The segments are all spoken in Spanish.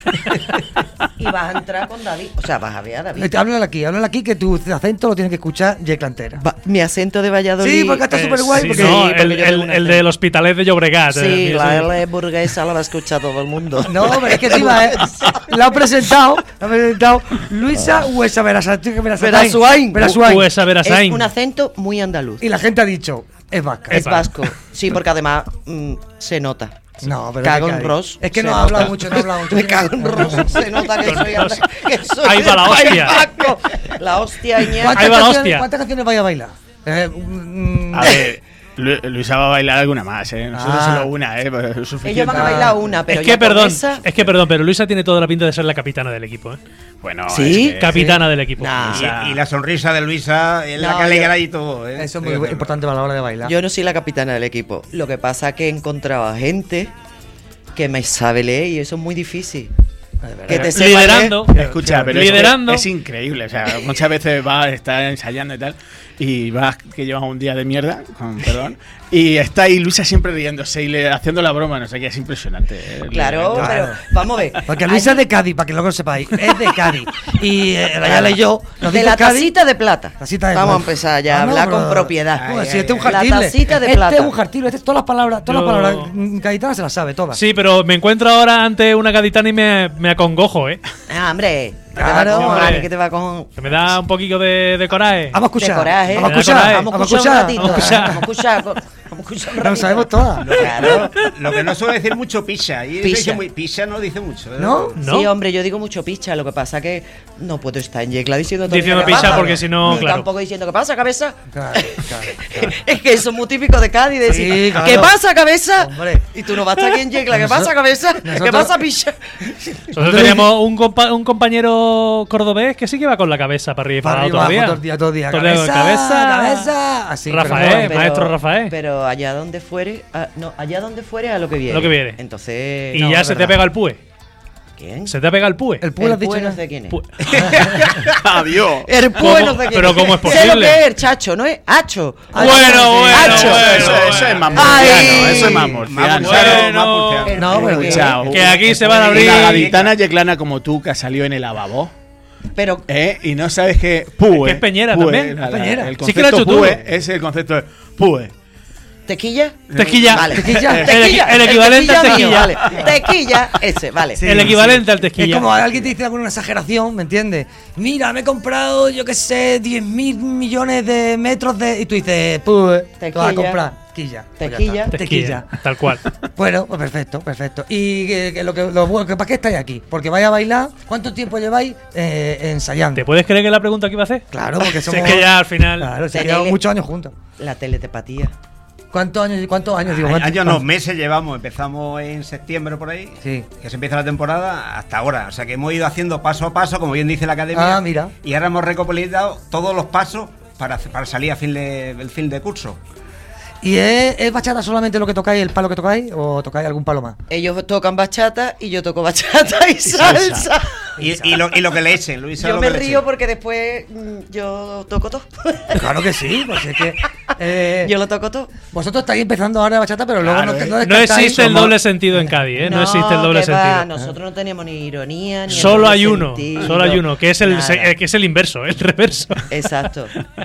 Y vas a entrar con David. O sea, vas a ver a David. Háblale aquí, que tu acento lo tiene que escuchar Yecla entera. Mi acento de Valladolid. Sí, porque está súper guay. Sí, porque no, porque yo tengo un el del Hospitalet de Llobregat. Sí, la L burguesa la va a escuchar todo el mundo. No, pero es que encima la ha presentado Luisa Huesa Verasuain. Huesa Es Verasain. un acento muy andaluz. Y la gente ha dicho, es vasca. Es vasco. Sí, porque además se nota. No, pero Cago es en que Ross. Es que Se no ha hablado nota. mucho, no ha hablado mucho. Me cago en Ross. Se nota que soy Ahí va la hostia. vasco. La hostia, Iñaki. Ahí va la hostia. ¿Cuántas canciones vais a bailar? A ver, Luisa va a bailar alguna más, ¿eh? Nosotros solo una, ¿eh? Pero es suficiente. Ellos van a bailar una, pero Es ya que con perdón, esa- pero Luisa tiene toda la pinta de ser la capitana del equipo, ¿eh? Bueno, ¿Sí? es que- Capitana del equipo. Nah. Y la sonrisa de Luisa, la No, que alegra y todo, ¿eh? Eso es muy importante para la hora de bailar. Yo no soy la capitana del equipo. Lo que pasa es que he encontrado a gente que me sabe leer y eso es muy difícil. Que te sepa Liderando. Escucha, pero Liderando. es increíble. O sea, muchas veces vas a estar ensayando y tal, y vas que llevas un día de mierda, con perdón, y está ahí Luisa siempre riéndose y haciendo la broma, no sé qué, es impresionante. leer. Claro, pero vamos a ver. Porque Luisa es de Cádiz, para que luego lo sepáis. Es de Cádiz. Y Rayala y yo nos De dijo la Cádiz. tacita de plata. Tacita de Vamos a plata. empezar ya a Ah, no, hablar pero- con propiedad. Bueno, si este es un La jartible. tacita de Este plata. es un jartible. Todas las palabras gaditanas se las sabe, todas. Sí, pero me encuentro ahora ante una gaditana y me acongojo, ¿eh? Ah, hombre. Claro, hombre. ¿Qué te va con Que me da un poquito de coraje. Vamos a escuchar. de coraje? Vamos a De escuchar. coraje. Vamos a Vamos escuchar un ratito. Vamos a escuchar. Vamos a escuchar. Vamos a escuchar un Lo ratito. sabemos todas. Claro. Lo que no suele decir mucho picha. Y Picha. dice muy, picha no dice mucho. ¿eh? ¿No? ¿No? Sí, hombre, yo digo mucho picha. Lo que pasa que no puedo estar en Yecla diciendo todo Diciendo lo que picha pasa. porque si no, Ni claro. tampoco diciendo ¿qué pasa, cabeza? Claro. Es que eso es muy típico de Cádiz, decir, Sí, claro. ¿qué pasa, cabeza? Hombre. Y tú no vas a estar aquí en Yecla, ¿qué pasa, cabeza? ¿Qué nosotros- pasa, picha? Nosotros teníamos un compañero cordobés que sí que va con la cabeza para arriba y para abajo todo el día. Todo el día. Todo el día con Cabeza. Así. Rafael. pero Maestro Rafael. Pero allá donde fuere, allá donde fuere a lo que viene. Lo que viene. Entonces, Y no, ya es se te verdad. pega el pue. ¿Quién? Se te pega el pue. El pueblo has dicho. no ya. sé quién es. Pue. Adiós. El pue no sé quién pero es. ¿cómo es Sé lo posible? que es, chacho, ¿no es? Hacho. Bueno, Hacho. Eso es más Ay. murciano. Eso es más murciano. Bueno. No, pero que- Chao. Que aquí se van a abrir. Una gaditana yeclana como tú que salió en el lavabo. Pero Y no sabes que pue. Que es peñera pue, también, la- peñera. El Sí que lo has concepto hecho tú. pue es el concepto de pue. ¿tequilla? Tequilla. Vale. Tequilla. El equivalente al mío, tequilla. vale. Tequilla, ese, vale. El equivalente al Es tequilla. como alguien te dice alguna exageración, ¿me entiendes? Mira, me he comprado, yo qué sé, 10.000 millones de metros de. Y tú dices, pues, te vas a Tequilla. comprar. Tequilla. Pues ya Tequilla. está. Tequilla. Tal cual. Bueno, pues perfecto. Y ¿para qué estáis aquí? Porque vais a bailar. ¿Cuánto tiempo lleváis ensayando? ¿Te puedes creer que es la pregunta que iba a hacer? Claro, porque Si somos. es que ya al final. Claro, se Tenele- llevamos muchos años juntos. La teletepatía. ¿Cuántos años digo? Años no, meses llevamos. Empezamos en septiembre por ahí. Sí. Que se empieza la temporada hasta ahora. O sea que hemos ido haciendo paso a paso, como bien dice la academia. Ah, mira. Y ahora hemos recopilado todos los pasos para salir el fin de curso. ¿Y es bachata solamente lo que tocáis, el palo que tocáis? ¿O tocáis algún palo más? Ellos tocan bachata y yo toco bachata y salsa. Y lo que le echen, Luisa. Yo lo me que le río echen. porque después yo toco todo. Claro que sí, pues es que. Yo lo toco todo. Vosotros estáis empezando ahora bachata, pero luego Claro, no No descartáis- existe el doble sentido en Cádiz, ¿eh? No existe el doble que va, sentido. nosotros no tenemos ni ironía ni el Solo doble hay uno, sentido, que es nada. que es el inverso, el reverso. Exacto.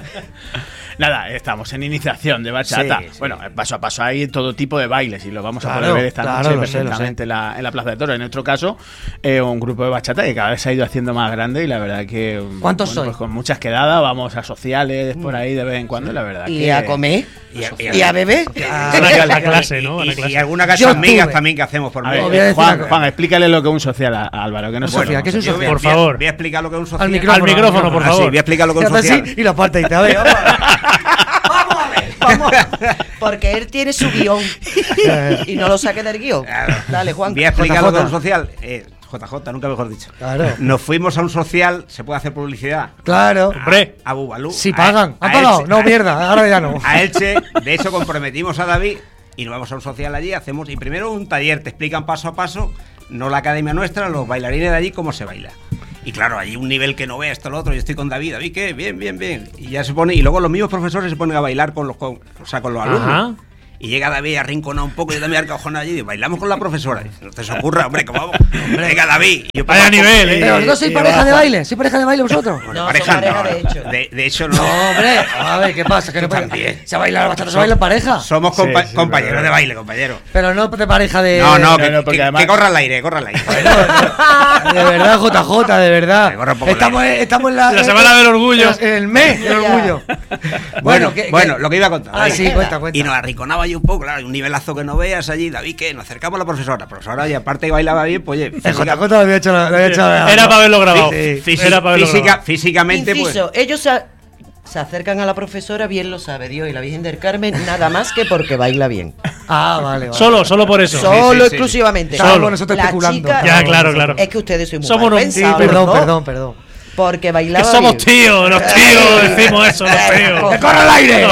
Nada, estamos en iniciación de bachata. Sí, sí. Bueno, paso a paso hay todo tipo de bailes y lo vamos a Claro, poder ver esta claro, noche lo sé, perfectamente en la Plaza de Toros. En nuestro caso, un grupo de bachata que cada vez se ha ido haciendo más grande y la verdad que... ¿Cuántos sois? Pues con muchas quedadas, vamos a sociales por ahí de vez en cuando y la verdad Y que... a comer. Y a beber. La clase, ¿no? A la Y clase. alguna casa Yo amigas tuve. también que hacemos por A medio. voy a ver, decir una cosa. Juan, explícale lo que es un social a Álvaro, que no Social, sabemos. ¿qué es un Yo social? Por favor. Voy a explicar lo que es un social. Al micrófono, por Ah, sí, favor. voy a explicar lo que es un Hace social. así y la parte y te a ver. Vamos a ver. Porque él tiene su guión. Y no lo saque del guión. Claro. Dale, Juan. Voy a explicar lo que es un JJ. social. JJ, nunca mejor dicho. Claro. Nos fuimos a un social, se puede hacer publicidad. Claro. Hombre. A Bubalú. Si pagan. A ¿Han pagado? Elche. No, mierda, ahora ya no. A Elche, de hecho, comprometimos a David y nos vamos a un social allí. Hacemos, y primero un taller, te explican paso a paso, no la academia nuestra, los bailarines de allí, cómo se baila. Y claro, hay un nivel que no ve esto, lo otro. Yo estoy con David, David, ¿qué? Bien. Y ya se pone, y luego los mismos profesores se ponen a bailar con los alumnos. Ajá. Y llega David arrinconado un poco, yo también arrinconado allí, y digo, bailamos con la profesora. Dice, no te se ocurra, hombre, ¿cómo vamos? Venga, David. Yo, Vaya nivel, Pero vosotros sois pareja de baile, ¿sois pareja de baile vosotros? Bueno, No, pareja son pareja no, de hecho. De hecho, no. No, hombre, a ver, ¿qué pasa? Que no se baila la bachata, se baila en pareja. Somos Sí, compañeros verdad. de baile, compañeros. Pero no de pareja de. No, No, porque además- que corra al aire, corra al aire. De verdad, JJ, de verdad. Me corre un poco Estamos en la. La semana del orgullo. En el mes del orgullo. Bueno, ¿qué- bueno, qué? lo que iba a contar. Ah, David. sí, cuenta. Y nos arrinconaba yo un poco, claro, un nivelazo que no veas allí. David, ¿qué? Nos acercamos a la profesora. La profesora, y aparte que bailaba bien, pues oye, El JJ lo había hecho. Era para haberlo grabado. Sí. Era para haberlo grabado. físicamente, pues. Inciso, ellos se acercan a la profesora, bien lo sabe Dios y la Virgen del Carmen, nada más que porque baila bien. Ah, vale. Solo por eso. Solo sí. exclusivamente. Solo. Bueno, eso estoy La especulando. chica- Ya, claro. Es que ustedes soy muy Somos mal unos- Sí, pensados, ¿no? perdón. Porque Que bailaba somos bien. tíos, los tíos decimos eso, los tíos. ¡Que corre al aire!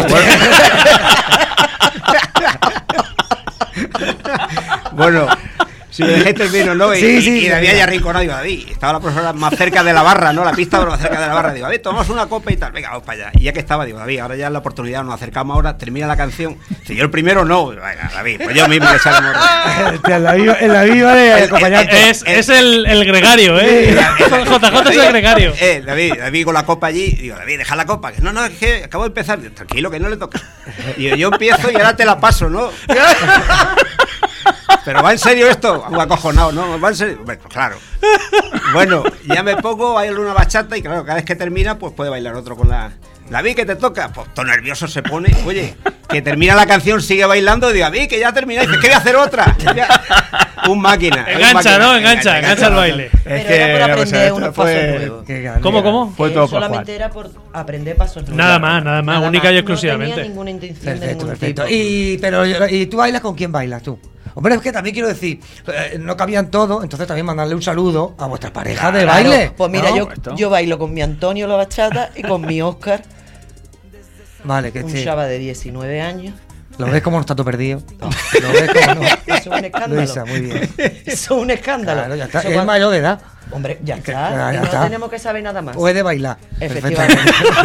Bueno, si me dejé termino, ¿no? Sí, Y David sí. ya arrinconado, digo, David, estaba la profesora más cerca de la barra, ¿no? La pista, pero más cerca de la barra. Digo, David, tomamos una copa y tal, venga, vamos para allá. Y ya que estaba, digo, David, ahora ya es la oportunidad, nos acercamos ahora, termina la canción. Si yo el primero no, digo, venga, David, pues yo mismo le saco morro. En la viva de acompañante. Es el gregario, ¿eh? JJ es el gregario. David con la copa allí, digo, David, deja la copa. Que no, es que acabo de empezar. Digo, tranquilo, que no le toca. Y yo empiezo y ahora te la paso, ¿no? Pero va en serio esto, acojonado, ¿no? Va en serio. Bueno, pues claro. Bueno, ya me pongo, bailo una bachata y claro, cada vez que termina, pues puede bailar otro con la. David, que te toca. Pues todo nervioso se pone. Oye, que termina la canción, sigue bailando. Digo, David, que ya termina. Y dice, ¿qué voy a hacer otra? Un máquina. Engancha, ¿no? Engancha el baile. Pero era por no, aprender pues, unos esto fue- pasos nuevos. ¿Cómo? Fue Que todo por solamente Juan. era por aprender pasos nuevos. Nada más, única y exclusivamente. No tenía ninguna intención de Perfecto, ningún perfecto. tipo. ¿Y tú bailas con quién bailas tú? Hombre, es que también quiero decir, no cabían todos, entonces también mandarle un saludo a vuestras parejas de Claro, baile. Pues mira, ¿no? yo bailo con mi Antonio la bachata y con mi Oscar, Vale, que un sí. chaval de 19 años. ¿Lo ves como no está todo perdido? ¿Lo ves como no? Eso es un escándalo. Luisa, muy bien. Eso es un escándalo. Claro, ya está. Eso Es cuando- mayor de edad. Hombre, ya está. Ya Y no está. tenemos que saber nada más. Puede bailar. Efectivamente.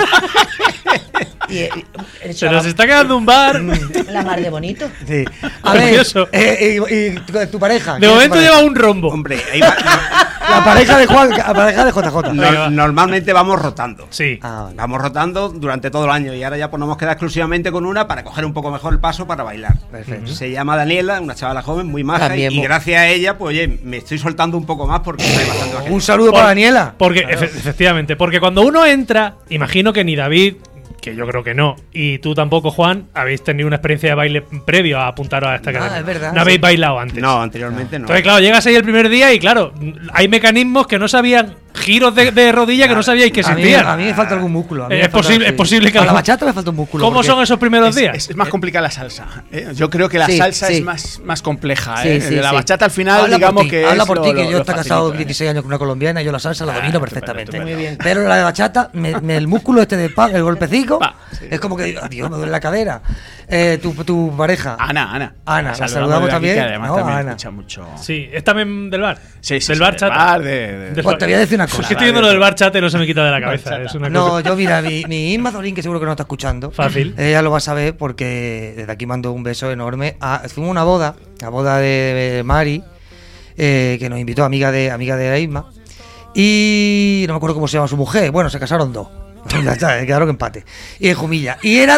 Y el Se chaval, nos está quedando un bar. la mar de bonito. Sí. A Curioso. ver, y tu pareja. De ¿quién es tu momento pareja? lleva un rombo. Hombre, ahí va. La pareja de Juan, la pareja de JJ. Normalmente vamos rotando. Sí. Ah, vale. Vamos rotando durante todo el año y ahora ya pues nos hemos quedado exclusivamente con una para coger un poco mejor el paso para bailar. Perfecto. Se llama Daniela, una chavala joven, muy maja, También y gracias a ella, pues oye, me estoy soltando un poco más porque estoy bastante bajito. Un saludo para Daniela. Porque, efectivamente, porque cuando uno entra, imagino que ni David, que yo creo que no, y tú tampoco, Juan, habéis tenido una experiencia de baile previo a apuntaros a esta academia. es verdad. No habéis bailado antes. No, anteriormente no. Entonces, claro, llegas ahí el primer día y, claro, hay mecanismos que no sabían, giros de rodilla que no sabíais que A mí existían. me falta algún músculo. a mí Es me falta- posible- es posible que a la algún- bachata me falta un músculo. ¿Cómo porque- son esos primeros días? Es más complicada la salsa. Yo creo que la Sí, salsa sí. es más compleja. Sí, sí, la sí. bachata al final, Habla digamos por ti, que habla es por ti, lo- que yo lo estoy casado facilito, 16 años con una colombiana y yo la salsa la domino perfectamente. Muy bien. Pero la de bachata, el músculo este de el golpecico, Pa, sí. es como que digo, Dios, me duele la cadera. Tu pareja. Ana, La saludamos saludamos de aquí, también, que además ¿no? también Ana. escucha mucho. Sí, es también del bar. Sí, sí, del sí, bar del chata. bar, Del Pues te voy a decir una cosa. Es que estoy viendo lo del bar chat y no se me quita de la cabeza. Es una No, cosa. yo mira, mi Inma Zorín, que seguro que no está escuchando. Fácil. Ella lo va a saber porque desde aquí mando un beso enorme. Fuimos a una boda, la boda de Mari, que nos invitó, amiga de Inma. Y no me acuerdo cómo se llama su mujer. Bueno, se casaron dos. Ya está, quedaron empate. Y en Jumilla. Y eran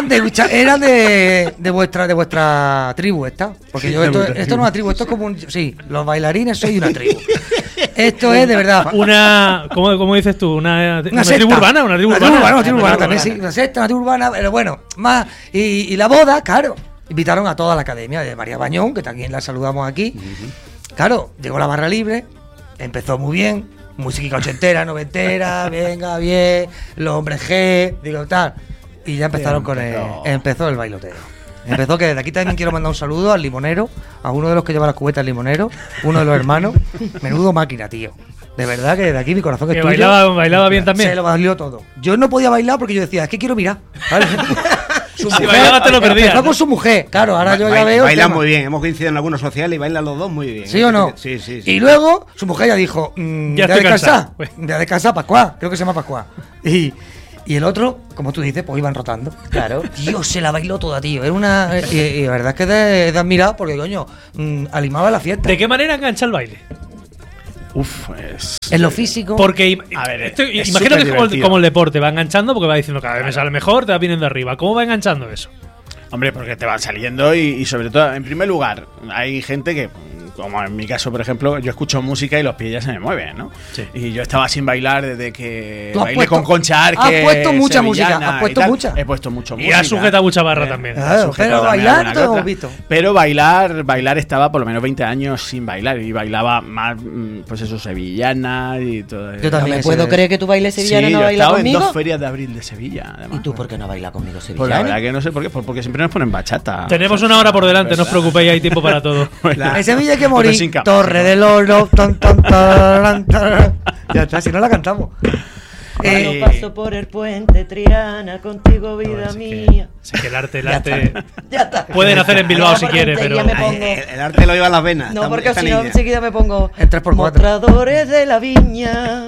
de vuestra tribu esta. Porque yo esto no es una tribu, esto es como un. Sí, los bailarines soy una tribu. Esto es de verdad. ¿Cómo dices tú? Una secta. tribu urbana, una tribu urbana. Una tribu urbana también, sí. Una secta, una tribu urbana, pero bueno, más. Y la boda, claro. Invitaron a toda la academia de María Bañón, que también la saludamos aquí. Claro, llegó la barra libre, empezó muy bien. Música ochentera, noventera, venga, bien, los hombres G, digo tal. Y ya empezaron empezó el bailoteo. Empezó que desde aquí también quiero mandar un saludo al limonero, a uno de los que lleva las cubetas limonero, uno de los hermanos. Menudo máquina, tío. De verdad que desde aquí mi corazón Que es tuyo. bailaba bien también. Se lo valió todo. Yo no podía bailar porque yo decía, es que quiero mirar. ¿Vale? Su Si bailabas te lo perdías, empezó ¿no? con su mujer, claro, ahora yo ya veo. el Bailan tema. muy bien, hemos coincidido en algunos sociales y bailan los dos muy bien. ¿Sí o no? Sí, sí. Y luego su mujer ya dijo, Ya ya estoy descansar, cansado. ya descansar, Pascual, creo que se llama Pascual. Y Y el otro, como tú dices, pues iban rotando. Claro. Dios, se la bailó toda, tío. Era una. Y la verdad es que es de admirar porque, coño, animaba la fiesta. ¿De qué manera engancha el baile? Uf, es. En lo físico. Porque A ver, esto, es imagino que es superdivertido. como el deporte, va enganchando porque va diciendo cada vez me sale mejor, te va viniendo arriba. ¿Cómo va enganchando eso? Hombre, porque te van saliendo y sobre todo, en primer lugar, hay gente que, como en mi caso, por ejemplo, yo escucho música y los pies ya se me mueven, ¿no? Sí. Y yo estaba sin bailar desde que Tú has bailé puesto- con Concha Arque. has puesto mucha música, sevillana has puesto y tal. mucha. He puesto mucho Y música. has sujetado mucha barra también. Claro, He sujetado pero también bailar alguna todo que hemos otra. visto. Pero bailar estaba por lo menos 20 años sin bailar y bailaba más, pues eso, sevillana y todo. Yo No también me ese- puedo creer que tú bailes sevillana Sí, y no yo he bailas estado en conmigo. 2 ferias de abril de Sevilla, además. ¿Y tú por qué no bailas conmigo Pues la sevillana? verdad que no sé por qué, porque siempre nos ponen bachata. Tenemos una hora por delante, no os preocupéis, hay tiempo para todo. En Sevilla hay que Pero morir. sin cama, Torre sin del Oro. Ya está, si no la cantamos. Cuando Eh, paso por el puente Triana, contigo vida mía. Sé que el arte Ya está. pueden hacer en Bilbao si quiere, pero Ya me pongo. El arte lo lleva a las venas. No, esta- porque esta si no niña. enseguida me pongo En 3x4. mostradores de la viña,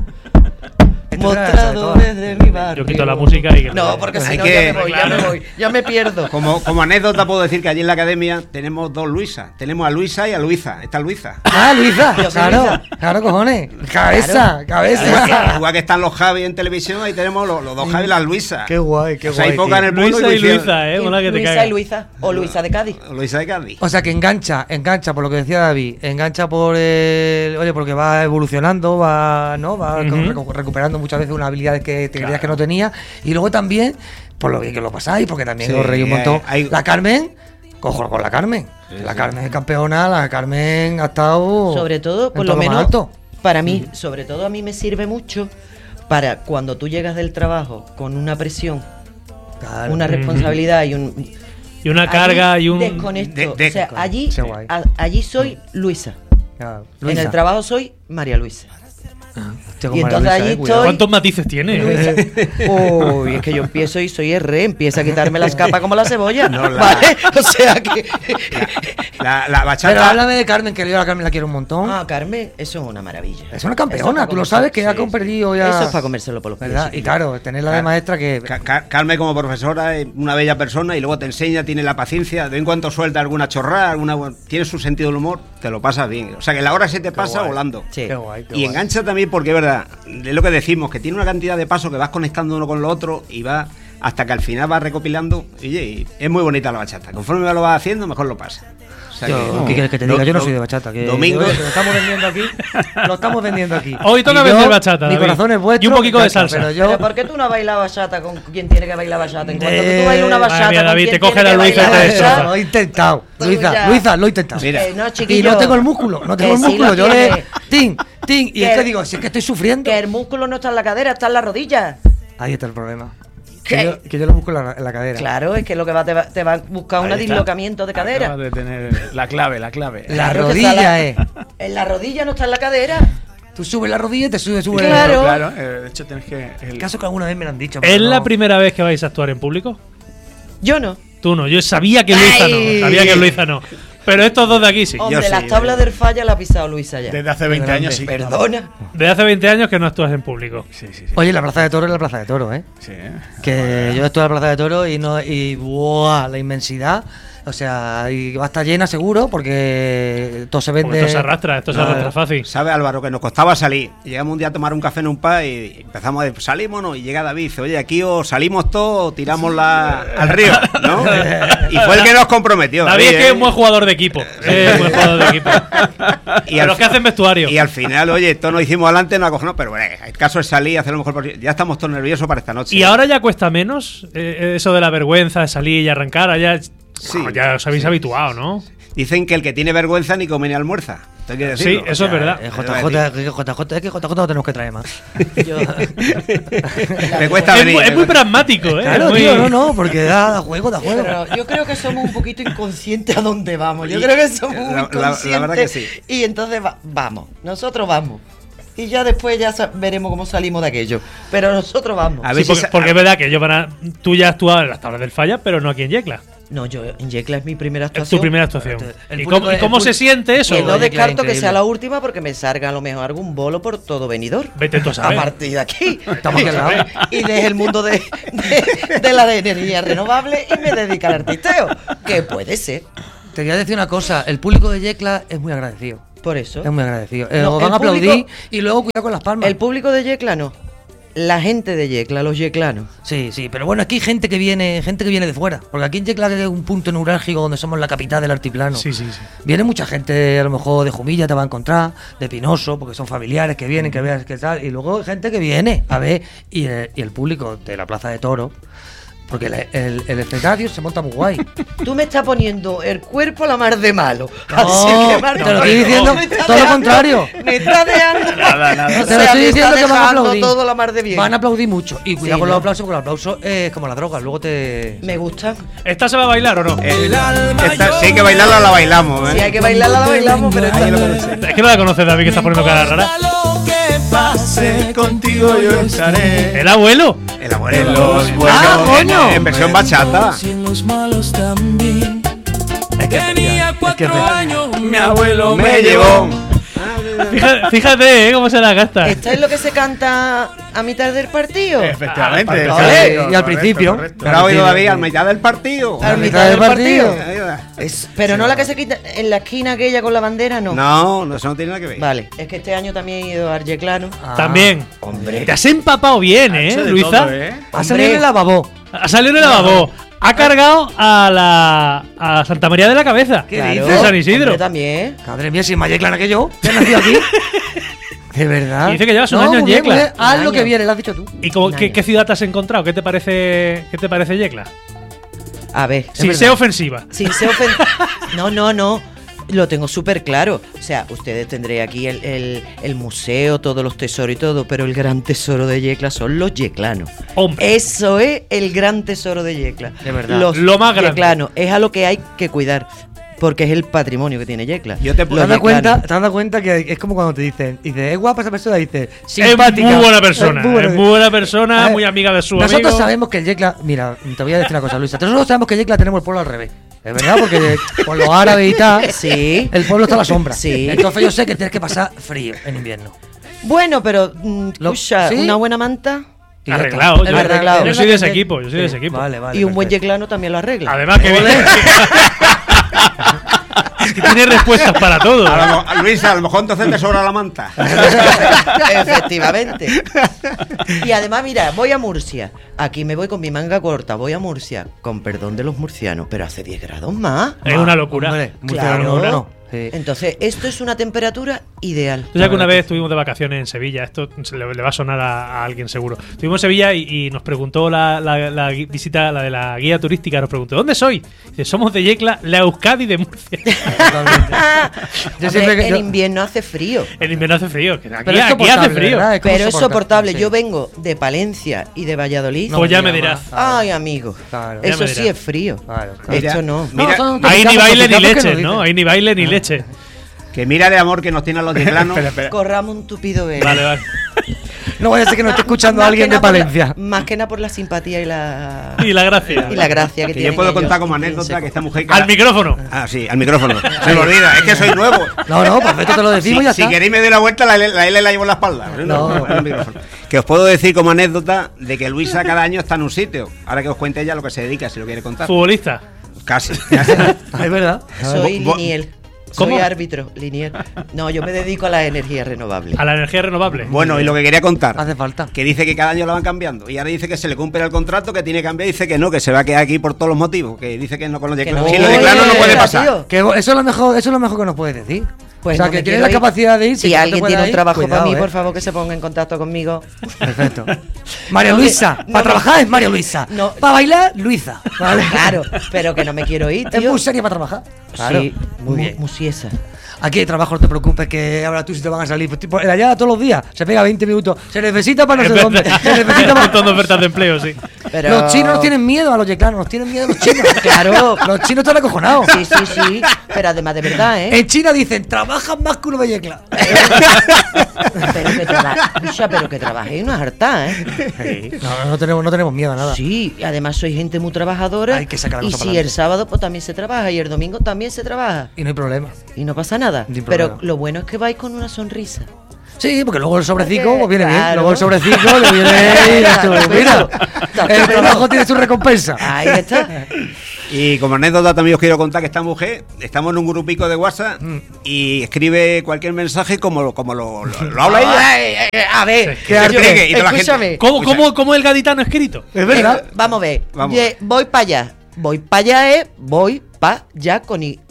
mostradores de mi barrio. yo quito la música y que No, porque si Hay no que- ya me voy, ya me pierdo. Como anécdota puedo decir que allí en la academia tenemos 2 Luisas. Tenemos a Luisa y a Luisa. Está Luisa. Ah, Luisa. Yo soy Claro, Luisa. claro, cojones. Cabeza, cabeza. Igual que están los Javi en televisión, ahí tenemos los 2 Javi y las Luisas. Qué guay, qué O sea, hay guay, poca en tío. el mundo Luisa y coinciden. Luisa, mola que te Luisa cagas. y Luisa, o Luisa de Cádiz. Luisa de Cádiz. O sea que engancha por lo que decía David, engancha por el, oye, porque va evolucionando, va Ujú. recuperando muchas veces unas habilidades que te creías que no tenía, y luego también por lo bien que lo pasáis, porque también Sí, os reí un montón. hay- La Carmen, cojo con la Carmen, la Carmen es campeona, la Carmen ha estado Sobre todo, en por todo lo más menos, alto. para mí, sobre todo a mí me sirve mucho para cuando tú llegas del trabajo con una presión, Claro. una responsabilidad y un... y una allí carga y un desconecto. de- o sea, allí, Qué guay. allí soy Luisa. Claro. En Luisa. el trabajo soy María Luisa. Hostia, con y María entonces Luisa, allí cuidado. estoy- ¿Cuántos matices tiene? Uy, es que yo empiezo y soy R, empieza a quitarme las capas como la cebolla. No, la- ¿Vale? O sea que. La bachata. Pero háblame de Carmen, que yo a la Carmen la quiero un montón. Ah, Carmen, eso es una maravilla. Es una Eso campeona, para tú lo comerse- sabes que ha sí, competido ya. Eso es para comérselo por los pies. ¿Verdad? Y chiquillo. claro, tenerla de maestra que. Carmen como profesora es una bella persona y luego te enseña, tiene la paciencia, de vez en cuando suelta alguna chorrada, tiene su sentido del humor, te lo pasas bien. O sea que la hora se te pasa guay. volando. Sí. Qué guay, qué Y guay. engancha también porque es verdad, es lo que decimos, que tiene una cantidad de pasos que vas conectando uno con lo otro y va hasta que al final vas recopilando. Y es muy bonita la bachata. Conforme lo vas haciendo, mejor lo pasa. O sea Yo, ¿qué quieres que te diga? Yo no soy de bachata. Que Domingo. Oye, que lo estamos vendiendo aquí. Lo estamos vendiendo aquí. Hoy toca Y yo, vender bachata, Mi David. corazón es vuestro. Y un poquito de me encanta, salsa. Pero Pero yo. ¿por qué tú no bailas bachata con quien tiene que bailar bachata? En cuanto que tú bailas una Madre bachata mía, con David, quien te coge tiene la que Luisa y bailar te bachata, destroza. Lo he intentado. Tú Luisa, ya. Luisa, lo he intentado. Mira. no, Y chiquillo. no tengo el músculo, no tengo Que el sí músculo. lo Yo le. tiene. ¡Tin! ¡Tin! Y es Que- que digo, si es que estoy sufriendo. Que el músculo no está en la cadera, está en la rodilla. Ahí está el problema. ¿Qué? Que yo lo busco en la cadera. Claro, es que lo que te va a buscar un Ahí está. dislocamiento de cadera. Acabas de tener la clave. La Claro que está rodilla es. En la rodilla no está en la cadera. Tú subes la rodilla y te sube. Claro. Claro, de hecho tienes que. El caso que alguna vez me lo han dicho. pero ¿Es la no. primera vez que vais a actuar en público? Yo no. Tú no, yo sabía que Luisa Ay. no, sabía que Luisa no. Pero estos dos de aquí sí. Hombre, sí, las tablas del falla la ha pisado Luisa ya. Desde hace 20 años sí. Perdona. Desde hace 20 años que no actúas en público. Sí, sí, sí. Oye, la Plaza de Toro es la Plaza de Toro, ¿eh? Sí, Que yo estuve en la Plaza de Toro y no y ¡buah! La inmensidad. O sea, y va a estar llena seguro porque todo se vende. Porque esto se arrastra, esto se Claro. arrastra fácil. ¿Sabe, Álvaro, que nos costaba salir? Llegamos un día a tomar un café en un pub y empezamos a decir, salimos, ¿no? Y llega David y dice, oye, aquí o salimos todos o tiramos al río, ¿no? Y fue el que nos comprometió. David es que ¿eh? es buen jugador de equipo. Es buen jugador de equipo. Y De al los que fi- hacen vestuario. Y al final, oye, todos nos hicimos adelante, nos acojonó, pero bueno, el caso es salir, hacer lo mejor posible. Ya estamos todos nerviosos para esta noche. Y ahora ya cuesta menos eso de la vergüenza de salir y arrancar. Ya, Sí, ya os habéis sí, habituado, ¿no? Dicen que el que tiene vergüenza ni come ni almuerza. Esto hay que Sí, decirlo. eso es verdad. JJ, es que JJ no tenemos que traer más. Yo- Me cuesta Es venir. muy, es muy pragmático, ¿eh? Claro, Muy- tío, no, porque da juego, da juego. Pero yo creo que somos un poquito inconscientes a dónde vamos. Yo creo que somos muy La inconscientes. verdad que sí. Y entonces vamos, nosotros vamos. Y ya después ya veremos cómo salimos de aquello. Pero nosotros vamos. A Sí, ver si porque, sa- porque es verdad que tú ya has actuado en las tablas del falla, pero no aquí en Yecla. No, yo en Yecla es mi primera Es actuación. tu primera actuación. El ¿Y público- cómo el se siente eso? Que no Yecla es descarto que increíble. sea la última porque me salga a lo mejor algún bolo por todo Benidorm. Vete tú a A saber. partir de aquí. Estamos aquí al lado. Y deje el mundo de la energía renovable y me dedica al artisteo. Que puede ser. Te voy a decir una cosa, el público de Yecla es muy agradecido. Por eso. Es muy agradecido. No, Os van el a aplaudir público- y luego cuidado con las palmas. El público de Yecla no. La gente de Yecla, los yeclanos. Sí, sí, pero bueno, aquí hay gente que viene de fuera. Porque aquí en Yecla es un punto neurálgico donde somos la capital del altiplano. Sí, sí, sí. Viene mucha gente, a lo mejor de Jumilla te va a encontrar, de Pinoso, porque son familiares que vienen, que veas que tal. Y luego hay gente que viene a ver, y el público de la Plaza de Toros, porque el espectáculo se monta muy guay. Tú me estás poniendo el cuerpo a la mar de malo. No, Así que, Marco, te lo estoy diciendo me estás todo lo dejando- contrario. Me estás dejando. Nada. O Te lo sea, estoy me diciendo estás que van a dejando aplaudir. todo la mar de bien. Van a aplaudir mucho. Y cuidado Sí, con ¿no? los aplausos, porque los aplausos es como la droga. Luego te. Me gusta. ¿Esta se va a bailar o no? Esta, si hay que bailarla, la bailamos, ¿eh? Si hay que bailarla, la bailamos, pero esta Ahí lo no. conoces. Es que no la conoces, David, que está poniendo cara rara. Contigo yo estaré. ¿El abuelo? El abuelo. ¡Ah, coño! En versión bachata. Es que Mi abuelo Me llevó. Fíjate, cómo se la gasta. ¿Esto es lo que se canta a mitad del partido? Efectivamente. Ah, vale. Y al principio. ¿Pero ha oído David a mitad del partido? A A mitad del partido. Ahí va. Pero no la que se quita en la esquina aquella con la bandera, no. No, eso no tiene nada que ver. Vale, es que este año también he ido a Arjeclano. También. Hombre. Te has empapado bien, ¿eh, Hecho de Luisa? todo, ¿eh? Ha salido en el lavabo. Ha salido en el lavabo. Ha cargado a Santa María de la Cabeza. ¿Qué Claro, dices? De San Isidro. hombre, también. Madre mía, si es más yeclana que yo. ¿Qué has nacido aquí? De verdad. Dice que llevas un año en muy bien, Yecla. muy bien. Haz Un lo que año. viene, lo has dicho tú. ¿Y cómo- Un qué, año. qué ciudad te has encontrado? ¿Qué te parece Yecla? A ver. Sin verdad. ser ofensiva. Sin ser No. Lo tengo súper claro. O sea, ustedes tendréis aquí el museo, todos los tesoros y todo, pero el gran tesoro de Yecla son los yeclanos. Hombre. Eso es el gran tesoro de Yecla. De verdad. Los Lo más grande. yeclanos. Es a lo que hay que cuidar. Porque es el patrimonio que tiene Yecla. Yo te Los ¿Te has dado yeclanos. cuenta que es como cuando te dicen, es guapa esa persona? Dice, Es simpática. muy buena persona. Es muy buena. Es muy buena persona, A ver, muy amiga de su Nosotros amigo. sabemos que el Yecla, mira, te voy a decir una cosa, Luisa. Nosotros sabemos que Yecla tenemos el pueblo al revés. Es verdad, porque con los árabes y tal, Sí. el pueblo está a la sombra. Sí. Entonces yo sé que tienes que pasar frío en invierno. Bueno, pero escucha, ¿sí? una buena manta Y ya Arreglado. está. Yo, Es verdad, yo yo es soy de verdad ese que- equipo. Yo soy de ese equipo. Vale, vale. y un buen perfecto. yeclano también lo arregla. Además que es que tiene respuestas para todo. Luisa, a lo mejor entonces te sobra la manta. Efectivamente. Y además, mira, voy a Murcia. Aquí me voy con mi manga corta. Voy a Murcia. Con perdón de los murcianos, pero hace 10 grados más. Es una locura. Hombre, muy Claro. claro. Sí. Entonces, esto es una temperatura ideal. Tú sabes que una vez estuvimos de vacaciones en Sevilla, esto le va a sonar a alguien seguro. Estuvimos en Sevilla y nos preguntó la visita, la de la guía turística, nos preguntó, ¿dónde soy? Dice, somos de Yecla, la Euskadi de Murcia. Totalmente. Yo Hombre, siempre que- en yo- invierno hace frío. En invierno hace frío, que aquí, Pero es aquí soportable, hace frío. ¿verdad? como Pero es soportable. sí. Yo vengo de Palencia y de Valladolid. No Pues ya me digas dirás. más. Ay, amigo. Claro. Ya Eso me sí dirás. es frío. Claro, claro. Esto Mira, no. mira, son Ahí ni Capaz, baile ni capaz que leche, no ¿no? dice. Ahí ni baile ni leche. que mira de amor que nos tienen los yeclanos. Corramos un tupido velo. Vale, vale. No vaya a ser que nos esté escuchando Más alguien que de nada por la- Palencia. Más que nada por la simpatía y la Y la gracia. y la gracia que Que tienen yo puedo ellos. contar como anécdota que esta mujer. Al micrófono. Ah, sí, al micrófono. Se me olvida, es que soy nuevo. No, perfecto, te lo decimos y ya Si está. queréis me doy la vuelta, la L la llevo en la espalda. No. Al micrófono. Que os puedo decir como anécdota de que Luisa cada año está en un sitio. Ahora que os cuente ella lo que se dedica, si lo quiere contar. Futbolista. Casi. Ah, es verdad. Soy Bo- bo- linier. ¿Cómo? Soy árbitro, linier. No, yo me dedico a la energía renovable. A la energía renovable. Bueno, y lo que quería contar. Hace falta. Que dice que cada año la van cambiando. Y ahora dice que se le cumple el contrato, que tiene que cambiar. Dice que no, que se va a quedar aquí por todos los motivos. Que dice que no con los Que yeclanos. no. Si los yeclanos no puede Oye, pasar. tío. Que eso es lo mejor que nos puedes decir. Pues o sea, no que me tienes quiero la ir. capacidad de ir. Si que no te alguien puedas tiene un ir, trabajo cuidado, para mí, por favor, que se ponga en contacto conmigo. Perfecto. María No, Luisa. no, Para no. trabajar es María Luisa. No. Para bailar, Luisa. ¿Vale? Claro, pero que no me quiero ir, Es tío. muy seria para trabajar. Claro. Sí, muy bien. Musiesa. Aquí hay trabajo, no te preocupes, que ahora tú sí te van a salir. Pues, tipo, la llada todos los días, se pega 20 minutos. Se necesita para no sé dónde. Se necesita Un para... montón de ofertas de empleo, sí. Pero... Los chinos nos tienen miedo a los yeclanos, nos tienen miedo a los chinos. Claro. Los chinos están acojonados. Sí, sí, sí. Pero además de verdad, ¿eh? En China dicen, trabajan más que uno de yecla. Pero que Escucha, pero que trabajéis no es harta, ¿eh? No tenemos miedo a nada. Sí, además sois gente muy trabajadora. Hay que sacar la y cosa si para el adelante. sábado pues también se trabaja y el domingo también se trabaja. Y no hay problema. Y no pasa nada. Ni Pero problema. lo bueno es que vais con una sonrisa. Sí, porque luego el sobrecico Porque, pues viene bien. claro. Luego el sobrecico le viene y dices tú, mira, el trabajo tiene su recompensa. Ahí está. Y como anécdota también os quiero contar que esta mujer, estamos en un grupico de WhatsApp y escribe cualquier mensaje como lo habla ella. Ay, a ver, Que artregue y toda la gente- escúchame. ¿Cómo el gaditano escrito? Es verdad. Vamos a ver. Vamos. Voy para allá. Voy para allá es voy para allá con Y.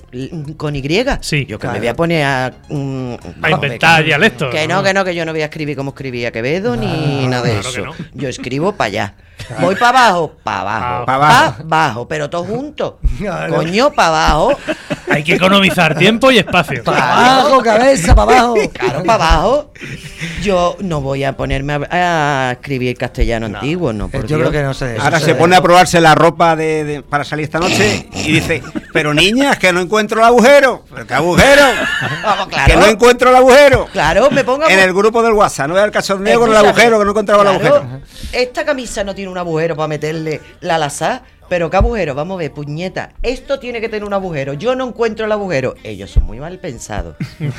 Sí, Yo que claro. me voy a poner a inventar dialectos. Que que yo no voy a escribir como escribía Quevedo ni nada de claro eso. que no. Yo escribo para allá. Voy para abajo, para abajo, Pa' para abajo. abajo, pero todos juntos. Claro. Coño, para abajo. Hay que economizar tiempo y espacio. Para abajo, cabeza, para abajo. Claro, para abajo. Yo no voy a ponerme a escribir castellano antiguo, no. Por Yo Dios. creo que no sé. Ahora eso se pone a probarse la ropa para salir esta noche y dice, pero niña, es que no encuentro el agujero. ¿Pero qué agujero? Vamos, Que claro. no encuentro el agujero. Claro, me pongo a En el grupo del WhatsApp, no era el cachondeo con el Escúchame, agujero, que no encontraba el claro, agujero. Esta camisa no tiene un agujero para meterle la lazá. Pero qué agujero, vamos a ver, puñeta. Esto tiene que tener un agujero. Yo no encuentro el agujero. Ellos son muy mal pensados.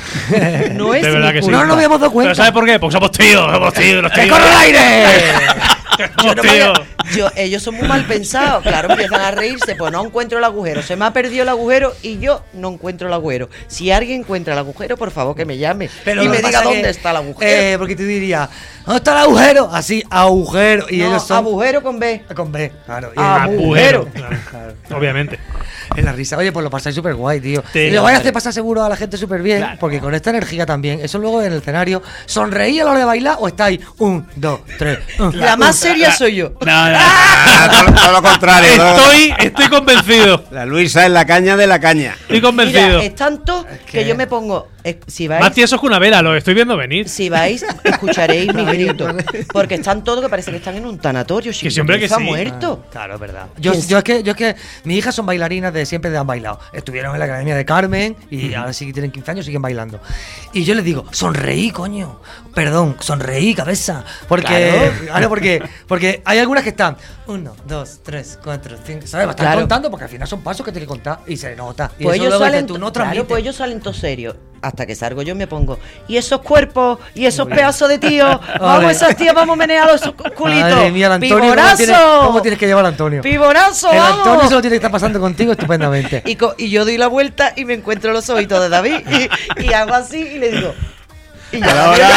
No es De verdad mi que sí. culpa. No nos habíamos dado cuenta. ¿Pero sabes por qué? Porque somos tíos, los tíos. ¡Que corre el aire! Yo no me tío. haya- ellos son muy mal pensados. Claro, empiezan a reírse. Pues no encuentro el agujero. Se me ha perdido el agujero y yo no encuentro el agujero. Si alguien encuentra el agujero, por favor que me llame y lo me que diga pasa es dónde que, está el agujero. Porque tú dirías, ¿dónde está el agujero? Así, agujero. Y No, ellos son agujero con B. con B, claro. Y Agujero. Claro, obviamente. es la risa. Oye, pues lo pasáis súper guay, tío. Sí, Y lo vais a madre. hacer pasar seguro a la gente súper bien, Claro. porque con esta energía también, eso luego en el escenario, ¿sonreí a la hora de bailar o estáis 1, 2, 3? La más seria soy yo. No. Todo lo contrario. Estoy convencido. La Luisa es la caña de la caña. Estoy convencido. Mira, es tanto que yo me pongo. Si vais, Más tiesos que una vela, lo estoy viendo venir. si vais, escucharéis mis gritos. Porque están todos que parece que están en un tanatorio. Que siempre que está sí. muerto. Claro, es verdad. Yo es que mis hijas son bailarinas de siempre han bailado. Estuvieron en la Academia de Carmen y ahora sí que tienen 15 años, siguen bailando. Y yo les digo, sonreí, coño. Perdón, sonreí, cabeza. Porque, claro, porque hay algunas que están 1, 2, 3, 4, 5. ¿Sabes? Están Claro. contando porque al final son pasos que tienes que contar y se nota. Y Pues eso ellos luego salen, dices tú, no claro, transmite. pues ellos salen todos serios. Hasta que salgo yo me pongo. Y esos cuerpos, y esos pedazos de tíos. Vamos, esas tías, vamos a menear los culitos. Madre mía, el Antonio, ¡Pibonazo! ¿cómo tienes que llevar al Antonio? ¡Pibonazo, El vamos! Antonio se lo tiene que estar pasando contigo estupendamente. Y yo doy la vuelta y me encuentro los ojitos de David y hago así y le digo. Y ya,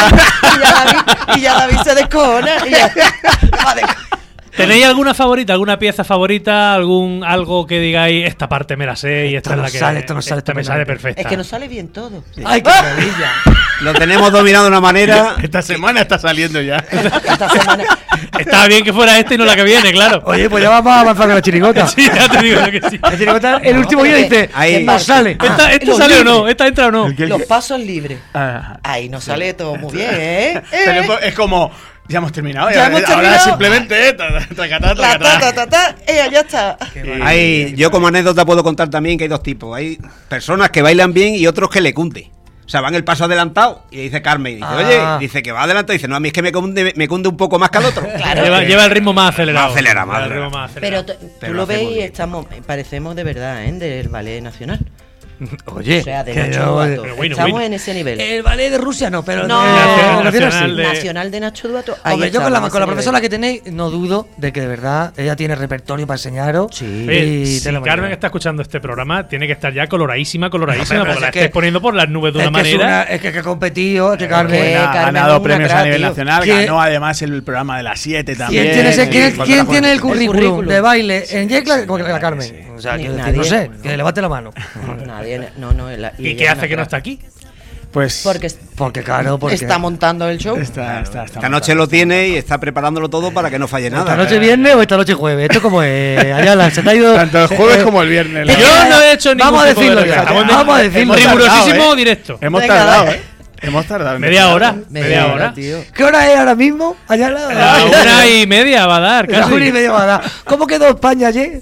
David se descojona. Y ya, va de- ¿Tenéis alguna favorita, alguna pieza favorita, algo que digáis, esta parte me la sé y esta Esto es no la que sale, esto no sale, esta me sale estupendamente. perfecta? Es que nos sale bien todo. ¡Ay, qué maravilla! Lo tenemos dominado de una manera. Esta semana está saliendo ya. Esta semana. Estaba bien que fuera esta y no la que viene, claro. Oye, pues ya vamos a avanzar con la chirigota. Sí, ya te digo que sí. La chirigota, el último día dice, Ahí. no sale. ¿Esta los sale o no? libres. ¿Esta entra o no? Los pasos libres. Ah, Ahí nos sale todo muy bien, ¿eh? pero es como, ya hemos terminado. Ya hemos Ahora terminado. simplemente tracatá, La ta, ya está. Yo como anécdota puedo contar también que hay dos tipos. Hay personas que bailan bien y otros que le cunde. O sea, van el paso adelantado y dice Carmen, y dice, oye, dice que va adelantado y dice, no, a mí es que me cunde un poco más que al otro. Claro. Lleva el ritmo más acelerado. Más acelerado, más Lleva el ritmo acelerado. más acelerado. Pero tú Pero lo lo hacemos ves y bien. estamos, parecemos de verdad, ¿eh? Del Ballet Nacional. Oye, O sea, de que Nacho no- Duato. Pero bueno, Estamos bueno. en ese nivel. el ballet de Rusia no, pero No, Nacional de- Nacional de Nacho Duato. ahí Hombre, yo estamos, con la en ese profesora nivel. que tenéis, no dudo de que de verdad ella tiene repertorio para enseñaros. Sí. Oye, Y si tenemos Carmen que- está escuchando este programa, tiene que estar ya coloradísima, Pero porque es la que- estáis poniendo por las nubes de una es que manera. es que ha competido, es que Carmen. que- Ha Carmen ganado es una premios crack, a nivel tío. nacional, ¿Quién- ganó además el programa de las 7 también. ¿Quién tiene, Sí, quién cuando la tiene el juventud. currículum de baile en Yecla? Como que la Carmen. O sea, Ni quiero nadie. decir, no sé, que levante la mano. Nadie, no. ¿Y qué hace que no está aquí? Pues Porque claro, porque está montando el show. está Esta noche lo tiene y está preparándolo todo para que no falle nada. esta noche viernes o esta noche jueves. Esto como es. Ayala, se te ha ido. tanto el jueves como el viernes. es que- Yo no he hecho ningún Vamos a tipo de decirlo regla. ya. Estamos Vamos a decirlo. rigurosísimo tardado, directo. Hemos Venga, tardado, dale. Hemos tardado. Media hora. Media hora, tío. ¿Qué hora es ahora mismo? Ayala. La 1:30 va a dar, La casi. 1:30 va a dar. ¿Cómo quedó España ayer?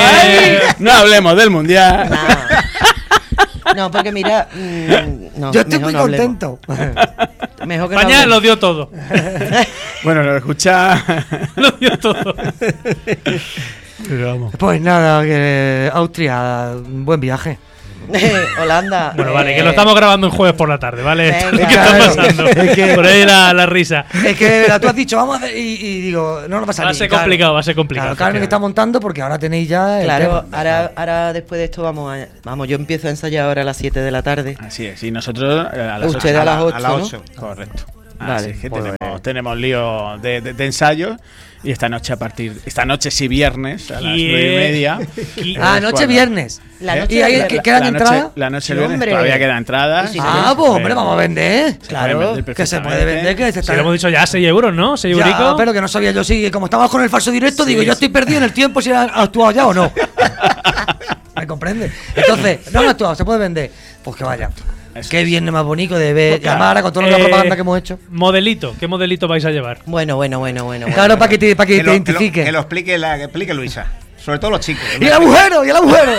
No hablemos del mundial. No, porque mira. No, Yo estoy mejor muy no hablemos. contento. Mejor que no España hable. lo dio todo. Bueno, lo escucha. Lo dio todo. Pero vamos. Pues nada, que Austria, buen viaje. Holanda. Bueno, vale, que lo estamos grabando el jueves por la tarde, ¿vale? Esto es lo Venga. que está Claro. pasando. Es que- Por ahí la risa. Es que tú has dicho, vamos a hacer. Y digo, no nos va a salir. Va a ser claro. complicado, va a ser complicado. Claro, Carmen está montando porque ahora tenéis ya. el Claro, tema. ahora después de esto vamos, yo empiezo a ensayar ahora a las 7 de la tarde. Así es, y nosotros a las Usted 8. a las 8, a las ¿no? 8. Correcto. Vale, Así es que pues, tenemos lío de ensayos y esta noche sí viernes a las 9:30. Noche cuando- viernes. La ¿Eh? noche ¿Y ahí viernes. que quedan entradas? La noche Sí, viernes hombre. todavía quedan entradas. Sí, sí, Ah, pues hombre, vamos a vender. Claro, Que se puede vender, que se Si lo hemos dicho ya, 6 euros, ¿no? 6 Ya, euricos. pero que no sabía yo si, como estamos con el falso directo, digo, yo estoy perdido en el tiempo si han actuado ya o no. ¿Me comprende? Entonces, no han actuado, se puede vender. Pues que vaya. Eso Qué viernes más bonito de ver. Claro. Llamar con toda la propaganda que hemos hecho. Modelito, ¿qué modelito vais a llevar? Bueno. Claro, para que te Que identifique. lo explique Luisa. Sobre todo los chicos. ¡Y el agujero! ¡Y el agujero!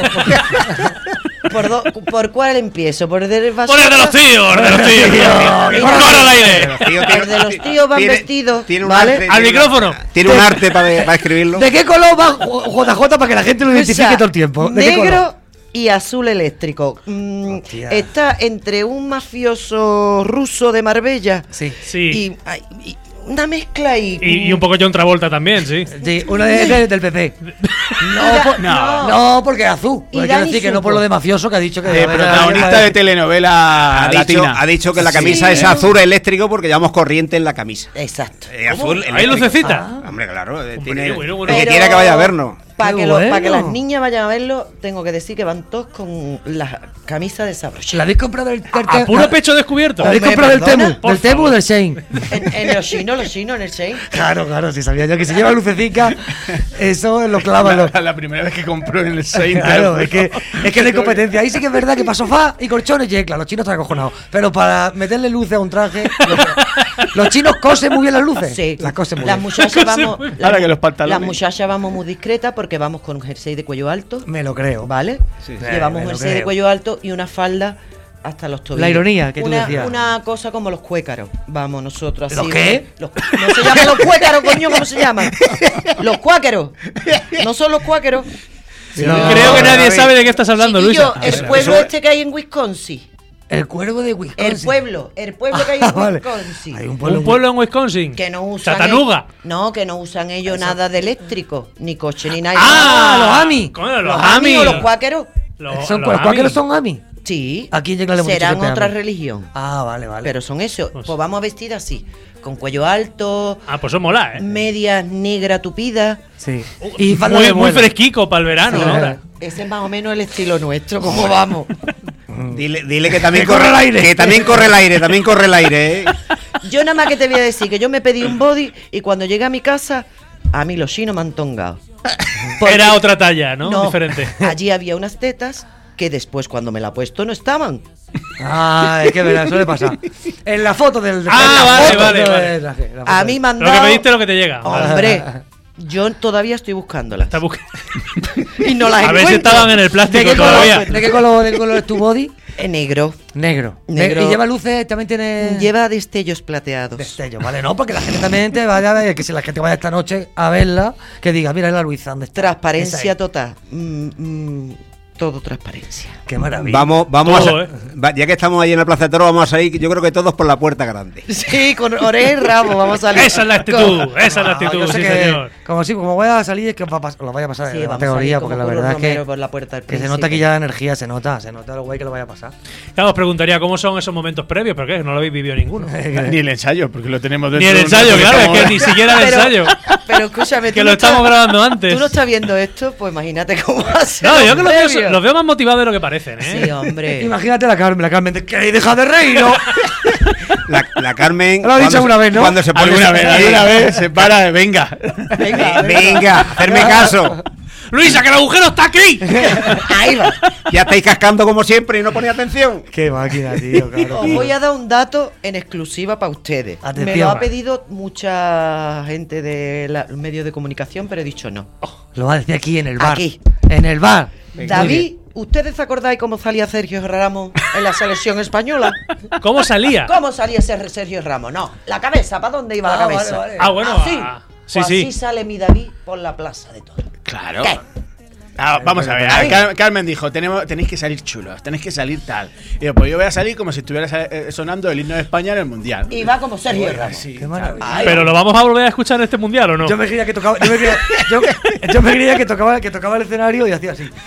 ¿Por cuál empiezo? ¿Por el de ¡Por el de los tíos! ¡El de los tíos! Mira, ¡Corre al aire! Los de los tíos van vestidos, Tiene un ¿vale? arte, ¡Al tiene micrófono! Tiene un arte para escribirlo. ¿De qué color va JJ para que la gente lo identifique O sea, todo el tiempo? ¿De qué color? negro y azul eléctrico. Hostia. Está entre un mafioso ruso de Marbella Sí. Sí. y una mezcla ahí. Y un poco John Travolta también, sí. Sí, uno del PP. No, porque es azul. Y Quiero Dani decir que no Supo. por lo de mafioso que ha dicho que. De protagonista de telenovela latina. Ha dicho que la Sí. camisa es azul eléctrico porque llevamos corriente en la camisa. Exacto. Azul ¿Hay eléctrico. lucecita? Hombre, claro. Hombre, Tiene, bueno. el que Pero- quiera que vaya a vernos. Para Qué que, bueno. para que las niñas vayan a verlo, tengo que decir que van todos con la camisa desabrochada. ¿La habéis comprado del A puro pecho descubierto. ¿La habéis Hombre, comprado del perdona. Temu? Por ¿Del Temu o favor. del Shein? En los chinos, en el Shein. Claro, si sabía yo que se lleva lucecica, eso lo clavan los. La primera vez que compró en el Saint. Claro, es que no hay competencia. Ahí sí que es verdad que para sofá y colchones, yecla, los chinos están acojonados. Pero para meterle luces a un traje, los chinos cosen muy bien las luces. Sí, Las cosen muy las bien. muchachas vamos. muy bien. Ahora que los pantalones. Las muchachas vamos muy discretas porque vamos con un jersey de cuello alto, Me lo creo. ¿vale? Sí. Llevamos Me un lo jersey de creo. cuello alto y una falda hasta los tobillos. La ironía que tú decías. Una cosa como los cuécaros. Vamos, nosotros así. ¿Los qué? No se llaman los cuécaros, coño, ¿cómo se llaman? Los cuáqueros. No son los cuáqueros. No. Creo que nadie David. sabe de qué estás hablando, Chiquillo, Luisa. el pueblo este que hay en Wisconsin. El cuervo de Wisconsin. El pueblo que hay en Ah, vale. Wisconsin. Hay un Un pueblo. pueblo en Wisconsin. Que no usan. Chattanooga. No, que no usan ellos nada de eléctrico, ni coche, ni nada. los Ami. Coño, Los Ami o los cuáqueros. Los cuáqueros son Ami. Sí. Aquí en Yecla le hemos dicho serán siempre otra Ami. religión. Ah, vale. Pero son eso. Pues- Pues vamos a vestir así. Con cuello alto, Ah, pues eso mola, ¿eh? medias negra tupida. Sí. Y falda Muy, de muy vuelo. fresquico para el verano, Sí. ¿no? Ese es más o menos el estilo nuestro. ¿Cómo vamos? Dile que también Que corre el aire. Que también corre el aire, ¿eh? Yo nada más que te voy a decir que yo me pedí un body y cuando llegué a mi casa, a mí los chinos me han tongado. Porque- Era otra talla, ¿no? Diferente. Allí había unas tetas que después cuando me la he puesto no estaban. Ah, es que verdad, suele pasar. En la foto del. Ah, la vale, foto vale, del vale. traje, la foto A del- mí me han Lo que dado... pediste es lo que te llega. Hombre, yo todavía estoy buscándolas. Está busc- Y no las A ver si encuentro. estaban en el ¿De plástico qué, todavía. color, ¿De qué color es tu body? Negro. Negro. Negro. ¿Y lleva luces? ¿También tiene.? Lleva destellos plateados. Destello, vale, no, porque la gente también te vaya a ver, que si la gente vaya esta noche a verla, que diga, mira la Luisa, ¿dónde está? Transparencia Esa es. total. Todo transparencia. Qué maravilla. Vamos Todo, ya que estamos ahí en la Plaza de Toro, vamos a salir, yo creo que todos por la puerta grande. Sí, con oreja y rabo vamos a salir. Esa es la actitud, esa es la yo actitud, sé sí, que, señor. como voy a salir, es que os lo vaya a pasar Sí, en la vamos a categoría, salir porque como la Curro verdad es Romero que, por la puerta del que se príncipe. nota aquí ya la energía, se nota lo guay que lo vaya a pasar. Claro, os preguntaría cómo son esos momentos previos, pero ¿qué? No lo habéis vivido ninguno. Ni el ensayo, porque lo tenemos Ni dentro el de un ensayo, rato claro, es estamos- que ni siquiera el ensayo. Pero escúchame, Que tú lo no estamos estás- grabando antes. Tú no estás viendo esto, pues imagínate cómo va a ser. No, yo que previo. los veo más motivados de lo que parecen, ¿eh? Sí, hombre. Imagínate la Carmen, que deja de reír, ¿no? La Carmen. Lo ha dicho cuando una se- vez, ¿no? Cuando se pone Alguna vez se para, venga. Venga, hacerme caso. ¡Luisa, que el agujero está aquí! Ahí va. Ya estáis cascando como siempre y no ponéis atención. Qué máquina, tío, claro. Os voy a dar un dato en exclusiva para ustedes. Atención. Me lo ha pedido mucha gente de los medios de comunicación, pero he dicho no. Lo va a decir aquí en el bar. Aquí. En el bar. David, ¿Ustedes se acordáis cómo salía Sergio Ramos en la selección española? ¿Cómo salía? ¿Cómo salía ese Sergio Ramos? No, la cabeza, ¿para dónde iba la cabeza? Vale. Ah, bueno. Así. Sí, Pues sí. así sale mi David por la plaza de toros. Claro. ¿Qué? Vamos a ver, Carmen dijo, tenéis que salir chulos, tenéis que salir tal. Y yo, pues yo voy a salir como si estuviera sonando el himno de España en el Mundial. Y va como Sergio Ramos. Sí, Qué maravilla. Ay, ¿Pero lo vamos a volver a escuchar en este mundial o no? Yo me creía que tocaba, yo me creía que tocaba el escenario y hacía así.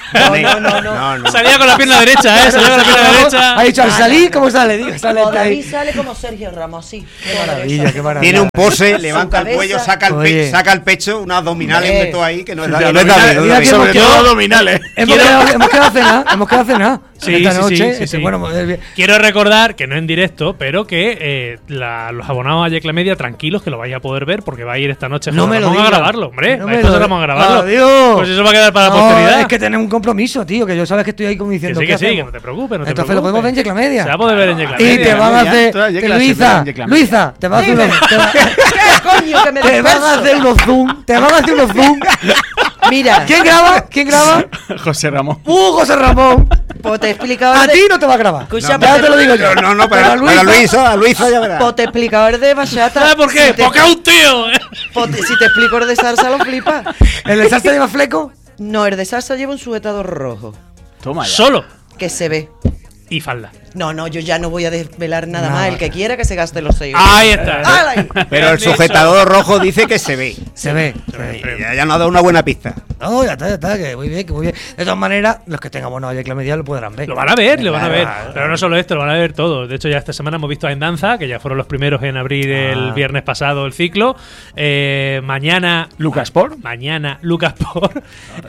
No. Salía con la pierna derecha, Salía con la pierna derecha. Ha dicho, al salir, ¿cómo sale? Digo, sale O David ahí. sale como Sergio Ramos, así. Qué maravilla, qué maravilla. Tiene un pose, levanta el cabeza. cuello, Oye. saca el pecho, unas abdominales Hombre. de todo ahí, que no es Sí, David. sí, mira que sobre hemos todo quedado- abdominales. Hemos quedado a cenar. Sí, esta sí, noche. sí, sí. Bueno, Quiero recordar que no en directo, pero que los abonados a Yecla Media, tranquilos, que lo vais a poder ver porque va a ir esta noche. No me lo Vamos a digas. grabarlo, hombre. No Va a me ir lo José digas. Ramón a grabarlo. Adiós. Pues eso va a quedar para la No, posteridad. es que tenemos un compromiso, tío, que yo sabes que estoy ahí como Que diciendo sí, ¿qué que sí, que hacemos? no te preocupes, no te Entonces lo podemos ver en Yecla Media. Se va a poder ver en Yecla Y Media. te van a Ya, hacer, toda Yecla se Luisa, ve en Yecla Media. Luisa, te van a hacer unos, ¿Qué coño que me te van a disperso? hacer unos zoom, te van a hacer unos zoom. Mira, ¿Quién graba? ¿Quién graba? José Ramón. José Ramón. pues te he explicado A ti no te va a grabar. Escúchame, Ya te lo digo yo. No, Pero para Luisa ya verás. Pues te he explicado el de bachata. ¿Sabes por qué? Si te, Porque es un tío. si te explico el de salsa, lo flipas. ¿El de salsa lleva fleco? No, el de salsa lleva un sujetador rojo, Toma ya. Solo. que se ve. Y falda. No, yo ya no voy a desvelar nada Nada. más. El que quiera que se gaste los 6 Ahí está. ¡Hala ahí! Pero el sujetador rojo dice que se ve. Se ve. Ya nos ha dado una buena pista. No, ya está, que muy bien, que muy bien. De todas maneras, los que tengan abonados a Yecla Media lo podrán ver. Lo van a ver, lo van a ver. Claro. Pero no solo esto, lo van a ver todo. De hecho, ya esta semana hemos visto a Endanza, que ya fueron los primeros en abrir el viernes pasado el ciclo. Mañana Lucas Por. Mañana Lucas Por.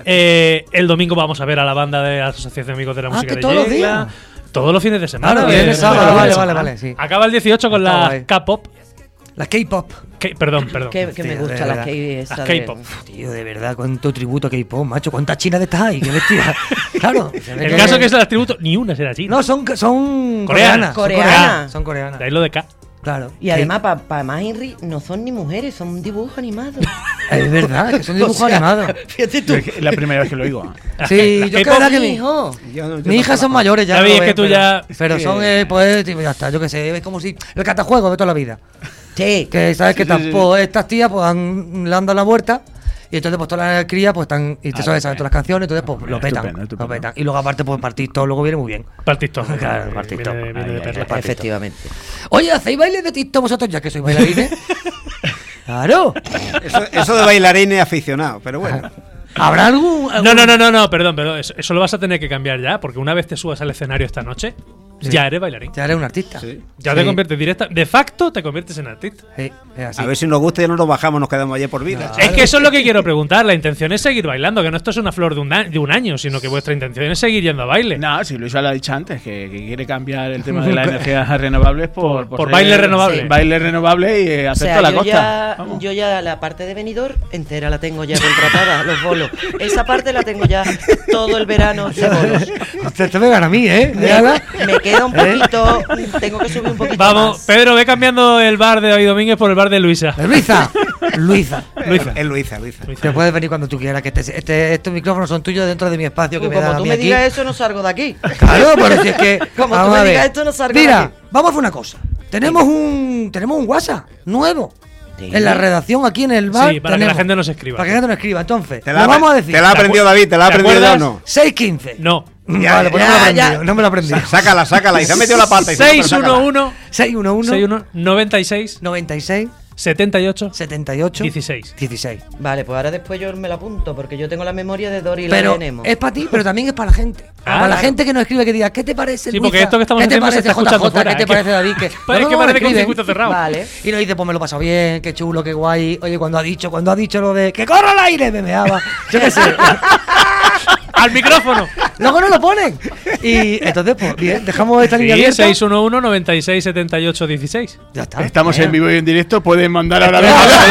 El domingo vamos a ver a la banda de la Asociación de Amigos de la Música que de todos los Yecla. días. Todos los fines de semana. Claro, viernes, Todos los sábado, fines de vale, semana. sí. Acaba el 18 con Está la guay. K-pop. La K-pop. Perdón. Que me Tío, gusta de la verdad. esa Las de- K-pop. Tío, de verdad, cuánto tributo a K-pop, macho. ¿Cuántas chinas de estas hay? ¡Qué bestia! Claro. se ve El caso que es el tributo, ni una será china. No, son Coreanas. coreanas. Coreanas. Son coreanas. De ahí lo de K. Claro. Y además, para más Henry, no son ni mujeres, son un dibujo animado. Es verdad, que son dibujos O sea, animados. Fíjate tú. Es la primera vez que lo oigo. Sí, yo K-pop, creo que Mi mi hijo. mis hijas son mayores ya. David, no es ven, que tú pero- ya- Pero es son, que- pues, tipo, ya está, yo qué sé, es como si el catajuego de toda la vida. Sí. Que sabes que Sí, sí, tampoco estas tías pues le han dado la vuelta. Y entonces pues todas las crías pues están, y te sabes todas las canciones, entonces pues lo petan, Estupendo. lo petan. Y luego aparte pues partir todo, luego viene muy bien. Para el TikTok. Claro, para el TikTok. Viene de Ahí, perlas. ahí. Efectivamente. Oye, ¿hacéis bailes de TikTok vosotros ya que sois bailarines? Claro. Eso de bailarines aficionados, pero bueno. ¿Habrá algún No, perdón. Eso lo vas a tener que cambiar ya, porque una vez te subas al escenario esta noche, Sí. ya eres bailarín. Ya eres un artista. Ya Sí. te conviertes directa. De facto, te conviertes en artista. Sí, es así. A ver si nos gusta y no nos bajamos, nos quedamos allí por vida. Es que eso es lo que quiero preguntar. La intención es seguir bailando, que no esto es una flor de un año, sino que vuestra intención es seguir yendo a baile. No, si Luis lo ha dicho antes, que quiere cambiar el tema de las energías renovables por Por ser- baile renovable. Sí. Baile renovable y O hacer sea, toda la yo costa. ya, Vamos. yo ya la parte de venidor entera la tengo ya contratada, los bolos. Esa parte la tengo ya todo el verano de bolos. Te me gana a mí, ¿eh? Déjala. Me queda un poquito, tengo que subir un poquito Vamos, más. Pedro, ve cambiando el bar de David Domínguez por el bar de Luisa. Luisa. Es Luisa. Te puedes venir cuando tú quieras, que estos micrófonos son tuyos dentro de mi espacio que me da Como a tú mí me aquí. digas eso, no salgo de aquí. Claro, pero si es que. Como vamos tú me a ver. digas esto, no salgo de Mira, aquí. vamos a hacer una cosa. Tenemos un WhatsApp nuevo. Sí. En la redacción aquí en el bar. Sí, para que la tenemos. gente nos escriba. Para que la gente nos escriba. Entonces, ¿Te lo vamos a decir. ¿Te la ha aprendido David? ¿Te la ha ¿Te aprendido ya o acuerdas? no? 615. No. Vale, pues no me lo he aprendido. Sácala. Y se ha metido la pata. y se- pero sácala. 611 611 61 96 96 78 78 16. 16. Vale, pues ahora después yo me la apunto, porque yo tengo la memoria de Dory y la Pero de Nemo. es para ti, pero también es para la gente. para la claro. gente que nos escribe, que diga, ¿qué te parece Sí, Luisa? porque esto que estamos ¿Qué te haciendo se parece está escuchando JJ? fuera, ¿Qué te es que- parece David? Que Parece que parece que un circuito cerrado. Vale. Y nos dice, pues me lo he pasado bien, qué chulo, qué guay. Oye, cuando ha dicho lo de que corra al aire, me meaba. Yo qué sé. ¡Al micrófono! Luego no lo ponen. Y entonces, pues bien, dejamos esta línea Sí, abierta. 611 96 78 16. Ya está. Estamos en vivo y en directo, pueden mandar ahora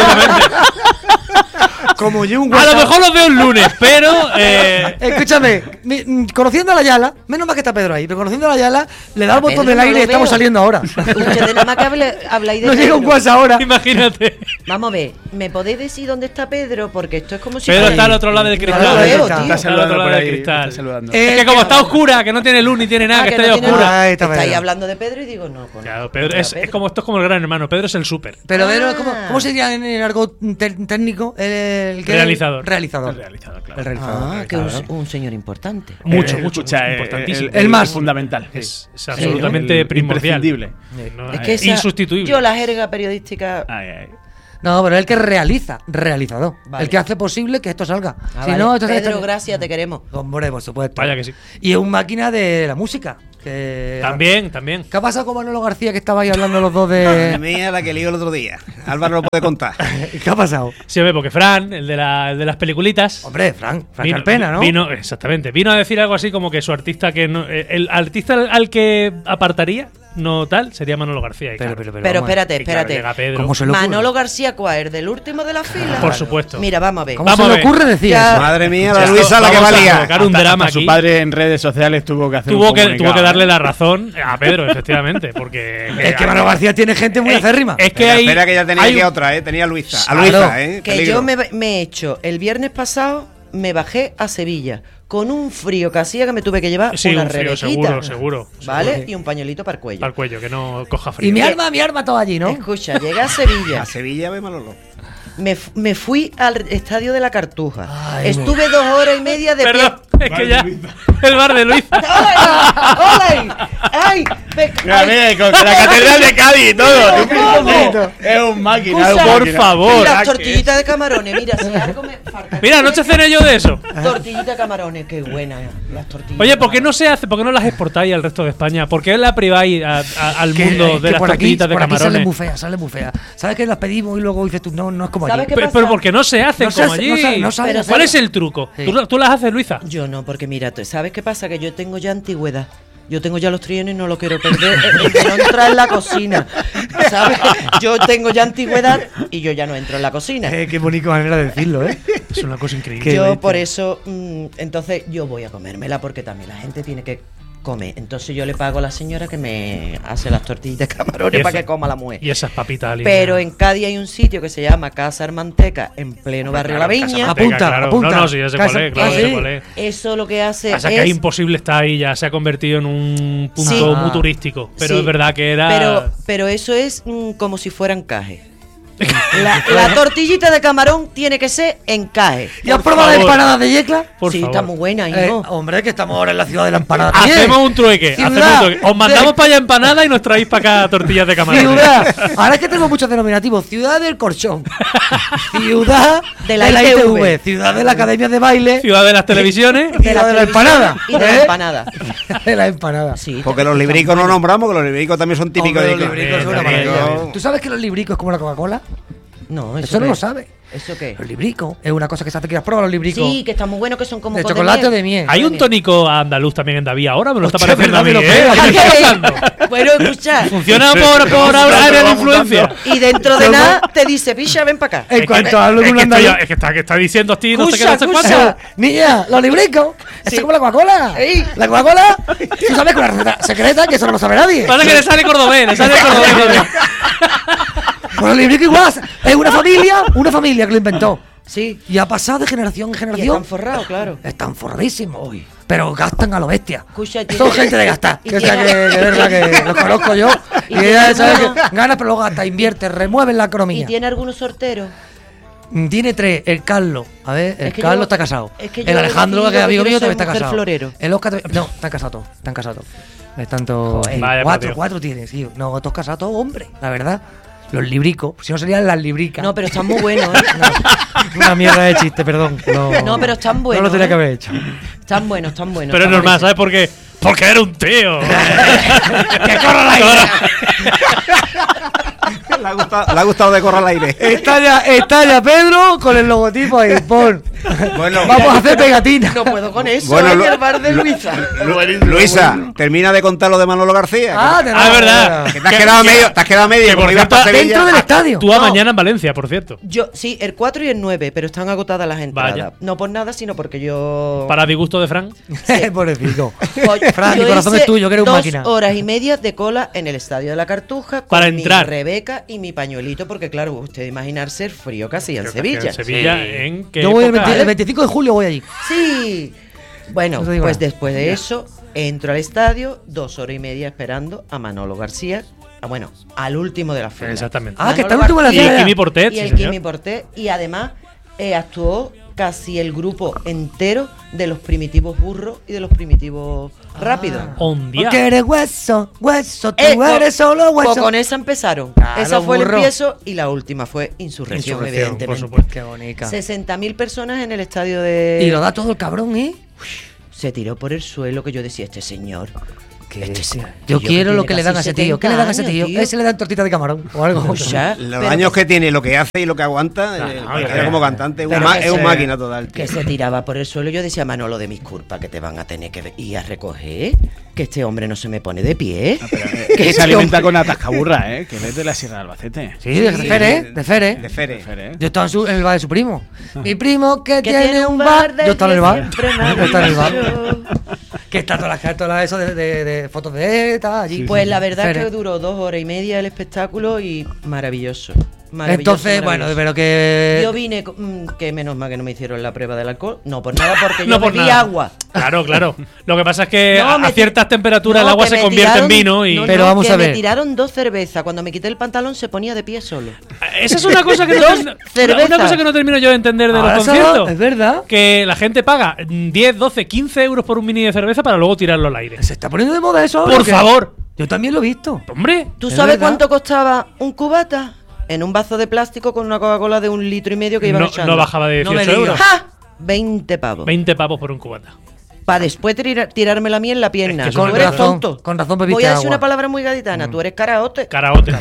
Como yo un A lo WhatsApp. mejor los veo el lunes, pero. Escúchame, conociendo a la Yala, menos mal que está Pedro ahí, pero conociendo a la Yala, le da el botón Pedro del no aire lo y estamos veo. saliendo ahora. Ustedes nada más que habláis de Nos llega un Pedro. WhatsApp ahora. Imagínate. Vamos a ver, ¿me podéis decir dónde está Pedro? Porque esto es como si... Pedro fuera- está al otro lado del No cristal. lo veo, Está tío. Está al otro lado del cristal. está saludando. Es que como está oscura, que no tiene luz ni tiene nada, que que está ya no tiene oscura. nada. Ahí está Estáis Pedro. hablando de Pedro y digo, no. Claro, Pedro es como esto es como el gran hermano. Pedro es el súper. Pero Pedro, Ah. ¿cómo se diría en el argot técnico? El que Realizador. Realizador. El realizador, claro. El realizador. Ah, que un señor importante. Mucho, Escucha, importantísimo. El más. fundamental. Es absolutamente primordial. Imprescindible. No, Es que esa- insustituible. Yo la jerga periodística... Ay, ay. No, pero el que realiza, realizador. Vale. El que hace posible que esto salga. Ah, Si vale. no, esto Pedro, gracias, te queremos. Hombre, por supuesto. Vaya que sí. Y es un máquina de la música. Que... También. ¿Qué ha pasado con Manolo García que estabais hablando los dos Madre de. mía, la que lío el otro día. Álvaro lo puede contar. ¿Qué ha pasado? Sí, ve, porque Fran, el de las peliculitas. Hombre, Frank Carpena, ¿no? Exactamente. Vino a decir algo así como que su artista que no, el artista al que apartaría, no tal, sería Manolo García. Y Pero, claro, Pero vamos, espérate, y claro, espérate. llega Pedro. ¿cómo se le ocurre? Manolo García Cuaer, del último de la fila. Por supuesto. Mira, vamos a ver. ¿Cómo Vamos se a le ver. ocurre decir Ya- eso? Madre mía, la Esto- Luisa la que vamos a valía. provocar un Hasta- drama hasta aquí. Su padre en redes sociales tuvo que hacer Tuvo un que comunicado, darle la razón a Pedro, efectivamente, porque Es que Manolo García tiene gente muy acérrima. Es que Espera, hay, espera que ya tenía hay aquí un- otra, tenía a Luisa. A Claro. Luisa, Que peligro. yo me he hecho el viernes pasado, me bajé a Sevilla con un frío que hacía que me tuve que llevar Sí, una un frío, rebejita, seguro. ¿vale? Y un pañuelito para el cuello. Para el cuello, que no coja frío. Y mi arma todo allí, ¿no? Escucha, llegué a Sevilla, A Sevilla ve Manolo. me fui al estadio de la Cartuja. Ay, Estuve 2 horas y media de Perdón, pie. es que ya. El bar de Luisa. ¡Hola! ¡Ay! Mira, mira, con la catedral de Cádiz y todo. ¿Cómo? Es un máquina. Escucha, es un por máquina. favor. Y las tortillitas de camarones, mira, si algo me falta. Mira, anoche cené yo de eso. Tortillitas de camarones, qué buena las tortillitas. Oye, de ¿por qué no camarones. se hace? ¿Por qué no las exportáis al resto de España? ¿Por qué la priváis al Que- mundo que de las por aquí, tortillitas de por aquí camarones? salen muy feas. ¿Sabes que las pedimos y luego dices tú, no es como ¿Sabes allí? qué Pero, pasa? pero porque no se hacen No se como hace- allí. no sabe- no sabe Pero ¿Cuál hacerlo. es el truco? Sí. ¿Tú las haces, Luisa? Yo no, porque mira, ¿sabes qué pasa? Que yo tengo ya antigüedad. Yo tengo ya los triones y no lo quiero perder. No entrar en la cocina. ¿Sabes? Yo tengo ya antigüedad y yo ya no entro en la cocina. Qué bonita manera de decirlo, ¿eh? Es una cosa increíble. Qué Yo bestia. por eso, entonces yo voy a comérmela porque también la gente tiene que comer. Entonces yo le pago a la señora que me hace las tortillas de camarones Y para eso- que coma la mujer. Y esas papitas alineadas. Pero en Cádiz hay un sitio que se llama Casa Armanteca, en pleno barrio La Claro, Viña. Casa Apunta, claro. apunta. No, sí, ya sé Casa- cuál es, claro, Ah, sé sí. cuál es. Eso lo que hace Pasa que es... es imposible estar ahí, ya se ha convertido en un punto Sí. muy turístico. Pero Sí, es verdad que era. Pero eso es como si fuera encaje. La tortillita de camarón tiene que ser encaje. ¿Y has probado las favor. empanadas de Yecla? Por Sí, favor. está muy buena, hijo. Hombre, que estamos ahora en la ciudad de la empanada también. Hacemos un trueque, Ciudad hacemos un trueque. Os mandamos de- para allá empanadas y nos traéis para acá tortillas de camarón. Ciudad. Ahora es que tengo muchos denominativos. Ciudad del Corchón. Ciudad De la ITV. Ciudad de la Academia de Baile. Ciudad de las televisiones. Ciudad de la empanada. Y de la ¿eh? empanada. De la empanada. Sí, Porque los libricos no nombramos, que los libricos también son típicos Hombre, de los Yecla. libricos son una También, maravilla. también. ¿Tú sabes que los libricos es como la Coca-Cola? No, Eso no qué lo es? sabe. ¿Eso qué? Los libricos es una cosa que se hace que has probado los libricos. Sí, que está muy bueno, que son como de con chocolate o de miel. Hay un tónico andaluz también en David ahora, me lo está Hostia, pareciendo a mí. verdad, me lo ¿eh? creo. ¿Qué está pasando? Bueno, escucha. Funciona por área de influencia. Y dentro de nada te dice, picha, ven para acá. En cuanto hablo de Es un que estoy- andaluz. es que está diciendo a ti, no sé qué, Escucha, no sé escucha. cuánto. Niña, los libricos. Esto es como la Coca-Cola. Ey. La Coca-Cola, tú sabes que una receta secreta que eso no lo sabe nadie. Pasa que le sale cordobés, le sale cordobés. Con los libricos igual. Es una familia que lo inventó. Sí. Y ha pasado de generación en Y generación. están forrados, claro. Están forradísimos. Pero gastan a lo bestia. Escucha, Son tiene- gente de gastar. y Que es tiene- que verdad que los conozco yo. Y Y tiene ella sabe alguno- que gana, pero luego gasta, invierte, remueve la ¿Y economía. tiene algunos sorteros? Tiene 3. El Carlos. A ver, el Es que Carlos yo- está casado. es que el yo Alejandro, decido que es que amigo quiero mío, ser también está mujer casado. florero. El Oscar también. No, están casados todos. Están casados todos. Están todos. Joder. Vaya, por Dios. Cuatro tiene, sí. No, todos casados, todos hombres, la verdad. Los libricos. Si no serían las libricas. No, pero están muy buenos, ¿eh? Una mierda de chiste, perdón. No, pero están buenos, No lo tenía ¿eh? que haber hecho. Están buenos, están buenos. Pero es están normal, buenos. ¿sabes por qué? Porque era un tío. ¡Que corra la aire! Le ha gustado de correr al aire. Está ya Pedro con el logotipo ahí. Pon Bueno, Vamos a hacer pegatinas. No puedo con eso. Bueno, en el bar de Luisa. Luisa, termina de contar lo de Manolo García. Ah, Ah, es verdad. Que te has quedado medio, que como por ibas cierto, para Sevilla. Dentro del estadio. Actúa No. mañana en Valencia, por cierto. Yo, sí, el 4 y el 9, pero están agotadas las entradas. Vaya. No por nada, sino porque yo. Para disgusto de Fran. Pobrecito. Pues, Fran, yo mi corazón hice es tuyo, que eres un máquina. 2 horas y media de cola en el Estadio de la Cartuja con Para mi entrar. Rebeca y mi pañuelito, porque claro, usted imaginarse el frío que hacía en Sevilla. En Sevilla, Sí. ¿en qué Yo voy el, época? el 25 de julio voy allí. Sí. Bueno, No te digo pues nada. después de eso, entro al estadio, 2 horas y media esperando a Manolo García. Bueno, al último de la fila. Exactamente. Ah, que Manolo está el último de la Y García fila. Kimi Portet, y sí, el señor. Kimi Portet. Y además actuó casi el grupo entero de los primitivos burros y de los primitivos rápidos. Ondía. Porque eres hueso, hueso, tú Con- eres solo pues hueso. con esa empezaron. Claro, Esa fue el burro. empiezo y la última fue Insurrección, Insurrección, evidentemente. por supuesto. Qué bonita. 60.000 personas en el estadio de... Y lo da todo el cabrón, ¿eh? Se tiró por el suelo, que yo decía, este señor... Este Yo tío quiero lo tiene que le dan a casi ese tío. ¿Qué le dan a ese 70 tío? años, Ese le dan tortita de camarón o algo. O sea, Los pero años que tiene, lo que hace y lo que aguanta, Claro, como cantante, pero que es un se- máquina total. que se tiraba por el suelo. Yo decía, Manolo, de mis culpas que te van a tener que ir a recoger, que este hombre no se me pone de pie. Que este se alimenta hombre- con atascaburra, que es de la Sierra de Albacete. Sí, de Fere, de Fere. De Fere. Fere. Yo estaba en el bar de su primo. Mi primo que Que tiene un bar. del Yo estaba en el que bar. siempre me ha Yo estaba en el bar. dicho. Que está todas las eso de fotos de ETA allí. Pues la verdad Fere. que duró 2 horas y media el espectáculo y maravilloso. Entonces, bueno, maravilloso. pero que. Yo vine, que menos mal que no me hicieron la prueba del alcohol. No, por nada, porque yo No por bebí nada. agua. Claro, claro. Lo que pasa es que No, a me ti- ciertas temperaturas No, el agua que se me convierte en tiraron- vino y... no, Pero no, vamos que a ver. me tiraron 2 cervezas. Cuando me quité el pantalón se ponía de pie solo. Esa es una cosa que no, Dos una cervezas. cosa que no termino yo de entender de Ahora los eso conciertos. es verdad. Que la gente paga 10, 12, 15 euros por un mini de cerveza para luego tirarlo al aire. Se está poniendo de moda eso ahora. Por ¿o qué? favor. Yo también lo he visto. Hombre, ¿Tú Es sabes verdad. cuánto costaba un cubata? En un vaso de plástico con una Coca-Cola de 1,5 litros que iban no, echando. no bajaba de No me 18 euros. digas. ¡Ja! 20 pavos. 20 pavos por un cubata. Para después tirármela a mí en la pierna. Es que Tú con eres razón, tonto. con razón bebiste Voy a decir agua. una palabra muy gaditana. Tú eres caraote. Caraote.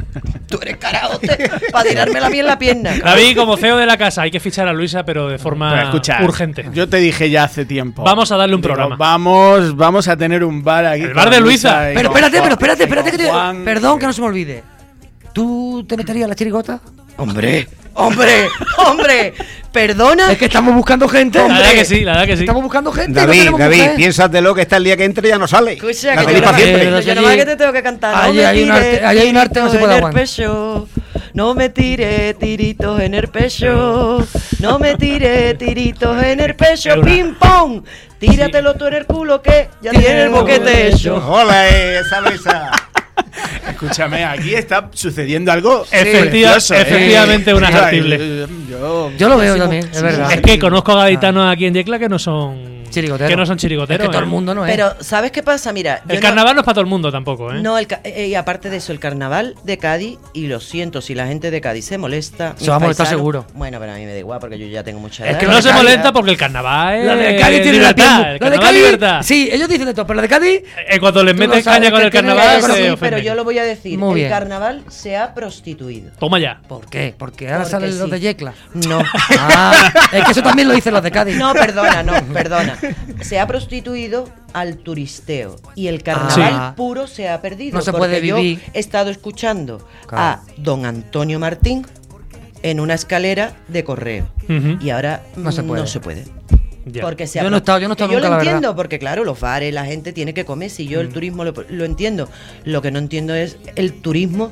Tú eres caraote. Para tirármela a mí en la pierna. David, como CEO de la casa, hay que fichar a Luisa, pero de forma Pero escucha, urgente. Yo te dije ya hace tiempo. Vamos a darle un Digo, programa. Vamos a tener un bar aquí. El con bar de Luisa. y Pero con espérate, Juan- pero espérate, y que con te. Juan. Perdón, que no se me olvide. ¿Tú te meterías en la chirigota? Hombre, hombre. Perdona. Es que estamos buscando gente. La verdad que sí, la verdad que sí. Estamos buscando gente. no David, tenemos David, mujer. piénsatelo que está el día que entre ya no sale. Escucha, La que tenéis yo para no- siempre. Pero yo si nomás allí- que te tengo que cantar. allí me hay un tires arte- allí hay un arte, no se tiritos puede en el aguantar. pecho. No me tire tiritos en el pecho. No me tire tiritos en el pecho. Es una- Pim pong. Tíratelo tú en el culo que ya tiene el boquete hecho. ¡Hola, esa Luisa! Escúchame, aquí está sucediendo algo Efectivamente, precioso, una O sea, jartible. Yo lo veo también, es verdad. Es que conozco gaditanos aquí en Yecla que no son Chirigoteros. Que no son Es chirigoteros. que todo el mundo no es. Pero, ¿sabes qué pasa? Mira, yo El carnaval no es para todo el mundo tampoco, ¿eh? No, y aparte de eso, el carnaval de Cádiz, y lo siento si la gente de Cádiz se molesta. Se va a mis molestar paisanos- seguro. Bueno, pero a mí me da igual porque yo ya tengo mucha Es edad. que No lo de se Cádiz- molesta porque el carnaval es La de Cádiz tiene la libertad. piel. El La de carnaval es Cádiz. libertad. Sí, ellos dicen de todo, pero la de Cádiz. Cuando les Tú no meten sabes caña con que el tiene carnaval que- se Sí, ofenden. pero yo lo voy a decir. Muy el bien. carnaval se ha prostituido. Toma ya. ¿Por qué? Porque ahora Porque salen los sí. de Yecla. No. Ah, es que eso también lo dicen los de Cádiz. No, perdona. Se ha prostituido al turisteo y el carnaval Ah. puro se ha perdido. No se porque puede vivir. Yo he estado escuchando Claro. a don Antonio Martín en una escalera de correo Ujú. y ahora No se puede. no se puede. Ya. Porque se Yo ha no he estado- que nunca, yo lo la verdad. entiendo, porque claro, los bares, la gente tiene que comer. Si yo el turismo lo entiendo, lo que no entiendo es el turismo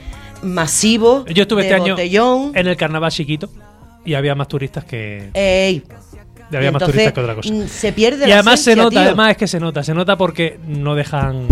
masivo. Yo estuve de este año botellón. en el carnaval chiquito y había más turistas que. Ey. Había más Entonces, turistas que otra cosa. Se pierde Y la además se esencia, nota, tío. además es que se nota porque no dejan.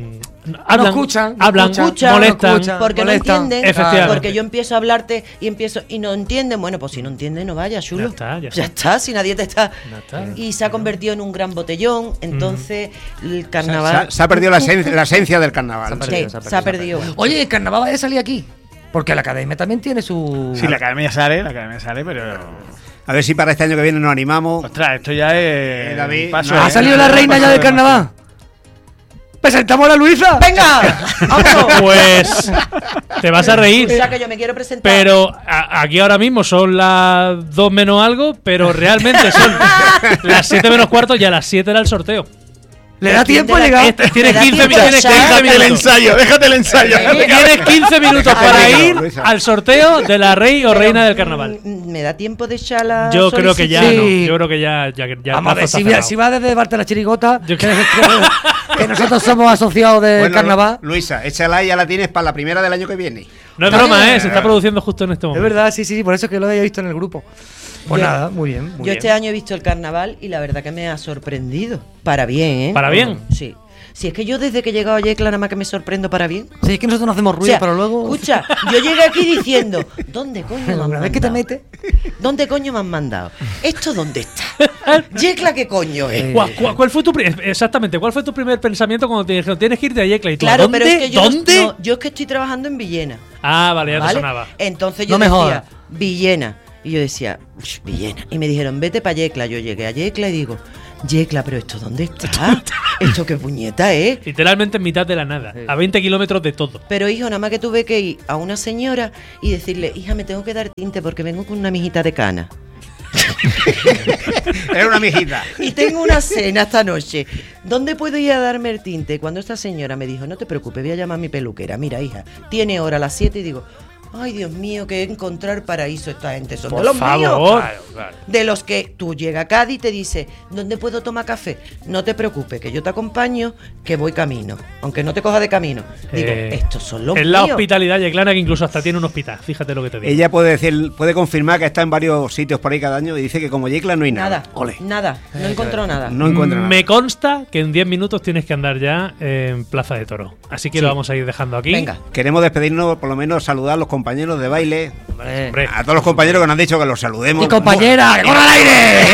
No escuchan, no hablan, escuchan, molestan. no escuchan. Porque molestan. no entienden, Efectivamente. porque yo empiezo a hablarte y no entienden. Bueno, pues si no entienden, no vaya, chulo. Ya está. Si nadie te está. Ya está. Y se ha convertido en un gran botellón. Entonces, el carnaval. Se ha perdido la esencia del carnaval. Sí, se ha perdido. Oye, el carnaval va a salir aquí. Porque la academia también tiene su. Sí, la academia sale, pero. A ver si para este año que viene nos animamos. Ostras, esto ya es. David, un paso, no, ¿Ha salido la reina ya del carnaval? ¡Presentamos a la Luisa! ¡Venga! ¡Vámonos! Pues te vas a reír. O sea que yo me quiero presentar. Pero aquí ahora mismo son las 2 menos algo, pero realmente son las 7 menos cuarto y a las 7 era el sorteo. ¿Le da tiempo a llegar? Tienes 15 minutos. Déjate el ensayo. Tienes 15 minutos para Luisa, ir Luisa. al sorteo de la rey o reina del carnaval. ¿Me da tiempo de echar la Yo creo que ya Sí. no. Yo creo que ya Vamos a ver, plazo está si cerrado. va desde Barte la Chirigota, Yo que nosotros somos asociados de Bueno, carnaval. Luisa, échala y ya la tienes para la primera del año que viene. No es broma, se está produciendo justo en este Es momento. verdad, sí, por eso es que lo había visto en el grupo. Pues Yo- nada, muy bien. Yo este año he visto el carnaval y la verdad que me ha sorprendido. Para bien, ¿eh? ¿Para bien? Sí. Si es que yo desde que he llegado a Yecla nada más que me sorprendo para bien. Sí, es que nosotros no hacemos O ruido, sea, pero luego. escucha, yo llegué aquí diciendo, ¿dónde coño me han Una vez que te mandado? metes. ¿Dónde coño me han mandado? ¿Esto dónde está? ¿Yecla qué coño es? ¿Cuál fue tu exactamente? ¿Cuál fue tu primer pensamiento cuando te dijeron tienes que irte a Yecla y tú Claro, ¿dónde? pero es que yo, ¿Dónde? no, yo es que estoy trabajando en Villena. Ah, vale, ya te ¿vale? sonaba. Entonces yo No me decía, jodas. Villena. Y yo decía, Villena. Y me dijeron, vete para Yecla. Yo llegué a Yecla y digo, Yecla, pero ¿esto dónde está? ¿Esto qué puñeta es? Literalmente en mitad de la nada, a 20 kilómetros de todo. Pero hijo, nada más que tuve que ir a una señora y decirle, hija, me tengo que dar tinte porque vengo con una mijita de cana. Era una mijita. Y tengo una cena esta noche. ¿Dónde puedo ir a darme el tinte? Cuando esta señora me dijo, no te preocupes, voy a llamar a mi peluquera. Mira, hija, tiene hora a las 7 y digo, ay, Dios mío, que encontrar paraíso esta gente. Son Por de los favor. míos. Claro. De los que tú llegas a Cádiz y te dice, ¿dónde puedo tomar café? No te preocupes, que yo te acompaño, que voy camino. Aunque no te coja de camino. Digo, estos son los Es míos. la hospitalidad yeclana que incluso hasta tiene un hospital. Fíjate lo que te digo. Ella puede confirmar que está en varios sitios por ahí cada año y dice que como Yecla no hay nada. Nada, Ole. nada, no encontró nada. No encuentra nada. Me consta que en 10 minutos tienes que andar ya en Plaza de Toro. Así que Sí. lo vamos a ir dejando aquí. Venga. Queremos despedirnos, por lo menos saludar a los compañeros de baile, Hombre. a todos los compañeros que nos han dicho que los saludemos. ¡Mi compañera! ¡Que corra al aire!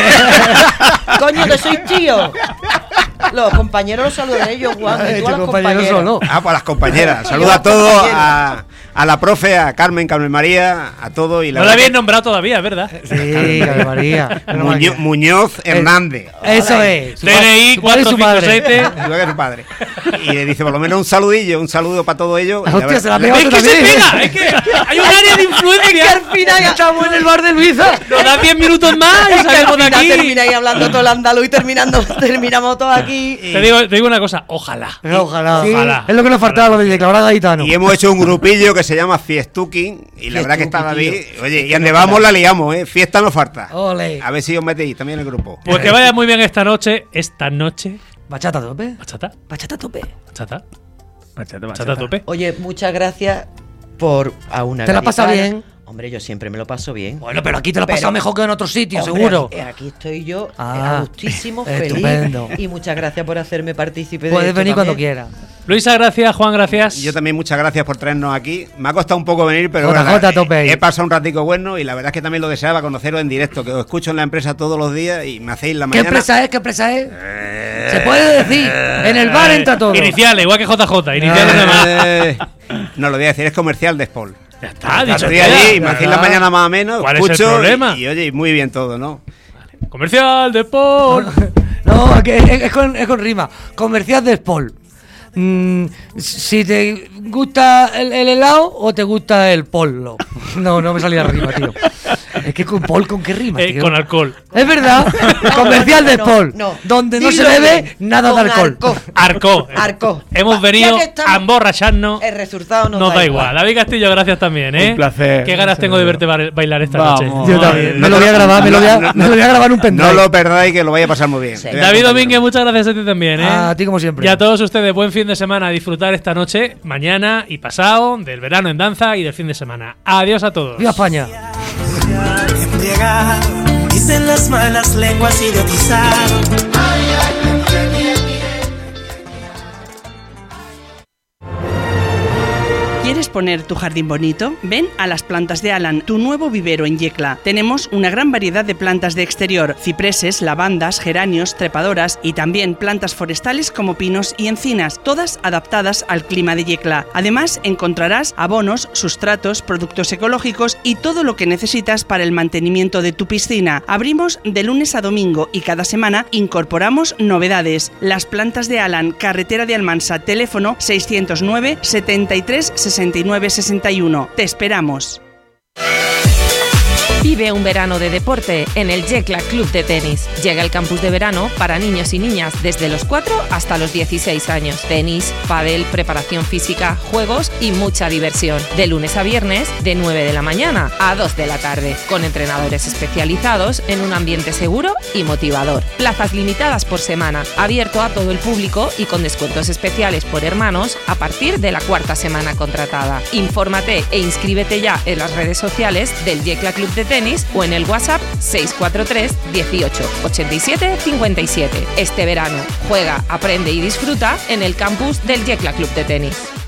¡Coño, que soy tío! Los compañeros los saludaré yo, Juan. Y tú a Este las compañero compañeras. solo. Ah, pues a las compañeras. Saluda a todos, a la profe, a Carmen María, a todos. Y No la verdad habéis que nombrado todavía, es verdad. Sí, Ave María. Muñoz Hernández. Eso es. Su DNI su padre y su madre. 457. Igual que su padre. Y le dice por lo menos un saludillo, un saludo para todos ellos. Y la Hostia, se la verdad- pega ¡Es otro que se también. pega! ¡Es que hay un área de influencia! Al final, Estamos en el bar de Luisa. Nos da 10 minutos más y es que al salimos de final aquí. termináis hablando todo el andaluz y terminamos todos aquí. Te digo una cosa, ojalá. Ojalá. Sí. Ojalá. Es lo que nos faltaba, lo de declarar gaditano. Y hemos hecho un grupillo que se llama Fiestuking. Y la verdad que está Fiestuki, David. Oye, y donde vamos la liamos, ¿eh? Fiesta no falta. Ole. A ver si os metéis también en el grupo. Pues que vaya muy bien esta noche. Esta noche. Bachata a tope. Bachata. Bachata a tope. Bachata. Bachata a tope. Oye, muchas gracias por a una ¿Te la has pasado gaditana. bien? Hombre, yo siempre me lo paso bien. Bueno, pero aquí te lo has Pero- pasado mejor que en otro sitio, Hombre, seguro. Aquí estoy yo, Ah, a gustísimo, feliz. estupendo. Y muchas gracias por hacerme partícipe de Puedes esto venir cuando también. quieras. Luisa, gracias. Juan, gracias. Yo también muchas gracias por traernos aquí. Me ha costado un poco venir, pero JJ bueno, a tope. he pasado un ratico bueno y la verdad es que también lo deseaba conoceros en directo, que os escucho en la empresa todos los días y me hacéis la ¿Qué mañana. empresa es? ¿Qué empresa es? Se puede decir. En el bar entra todo. Iniciales, igual que JJ. Iniciales de más. No lo voy a decir, es comercial de Spol. Ya está, dicho Estoy queda. allí y me hacéis la mañana más o menos, ¿Cuál es el escucho problema? y oye, muy bien todo, ¿no? Comercial de Paul. No, que es con rima. Comercial de Spol. Si te gusta el helado o te gusta el polo. No me salía rima, tío. Es que con pol, ¿con qué rima, tío? Con alcohol. Es verdad. Comercial de no, Spol. no. Donde no se Dilo bebe bien. nada de Con alcohol. Arcó. Arcó. Hemos Ya venido que estamos- a emborracharnos. El resultado Nos da igual. David Castillo, gracias también, ¿eh? Un placer. Qué ganas tengo de verte bailar esta Vamos. noche. Yo también. Me lo voy a grabar, me lo voy a grabar en un pendrive. No lo perdáis, que lo vaya a pasar muy bien. Sí. Te voy a David acompañar. Domínguez, muchas gracias a ti también, ¿eh? A ti como siempre. Y a todos ustedes, buen fin de semana. A disfrutar esta noche, mañana y pasado, del verano en danza y del fin de semana. Adiós a todos. ¡Viva España! Embriagado, dicen las malas lenguas idiotizado. ¿Quieres poner tu jardín bonito? Ven a Las Plantas de Alan, tu nuevo vivero en Yecla. Tenemos una gran variedad de plantas de exterior, cipreses, lavandas, geranios, trepadoras y también plantas forestales como pinos y encinas, todas adaptadas al clima de Yecla. Además, encontrarás abonos, sustratos, productos ecológicos y todo lo que necesitas para el mantenimiento de tu piscina. Abrimos de lunes a domingo y cada semana incorporamos novedades. Las Plantas de Alan, carretera de Almansa, teléfono 609 73 69 61. Te esperamos. Vive un verano de deporte en el Yecla Club de Tenis. Llega el campus de verano para niños y niñas desde los 4 hasta los 16 años. Tenis, pádel, preparación física, juegos y mucha diversión. De lunes a viernes, de 9 de la mañana a 2 de la tarde, con entrenadores especializados en un ambiente seguro y motivador. Plazas limitadas por semana, abierto a todo el público y con descuentos especiales por hermanos a partir de la 4ª semana contratada. Infórmate e inscríbete ya en las redes sociales del Yecla Club de Tenis o en el WhatsApp 643 18 87 57. Este verano juega, aprende y disfruta en el campus del Yecla Club de Tenis.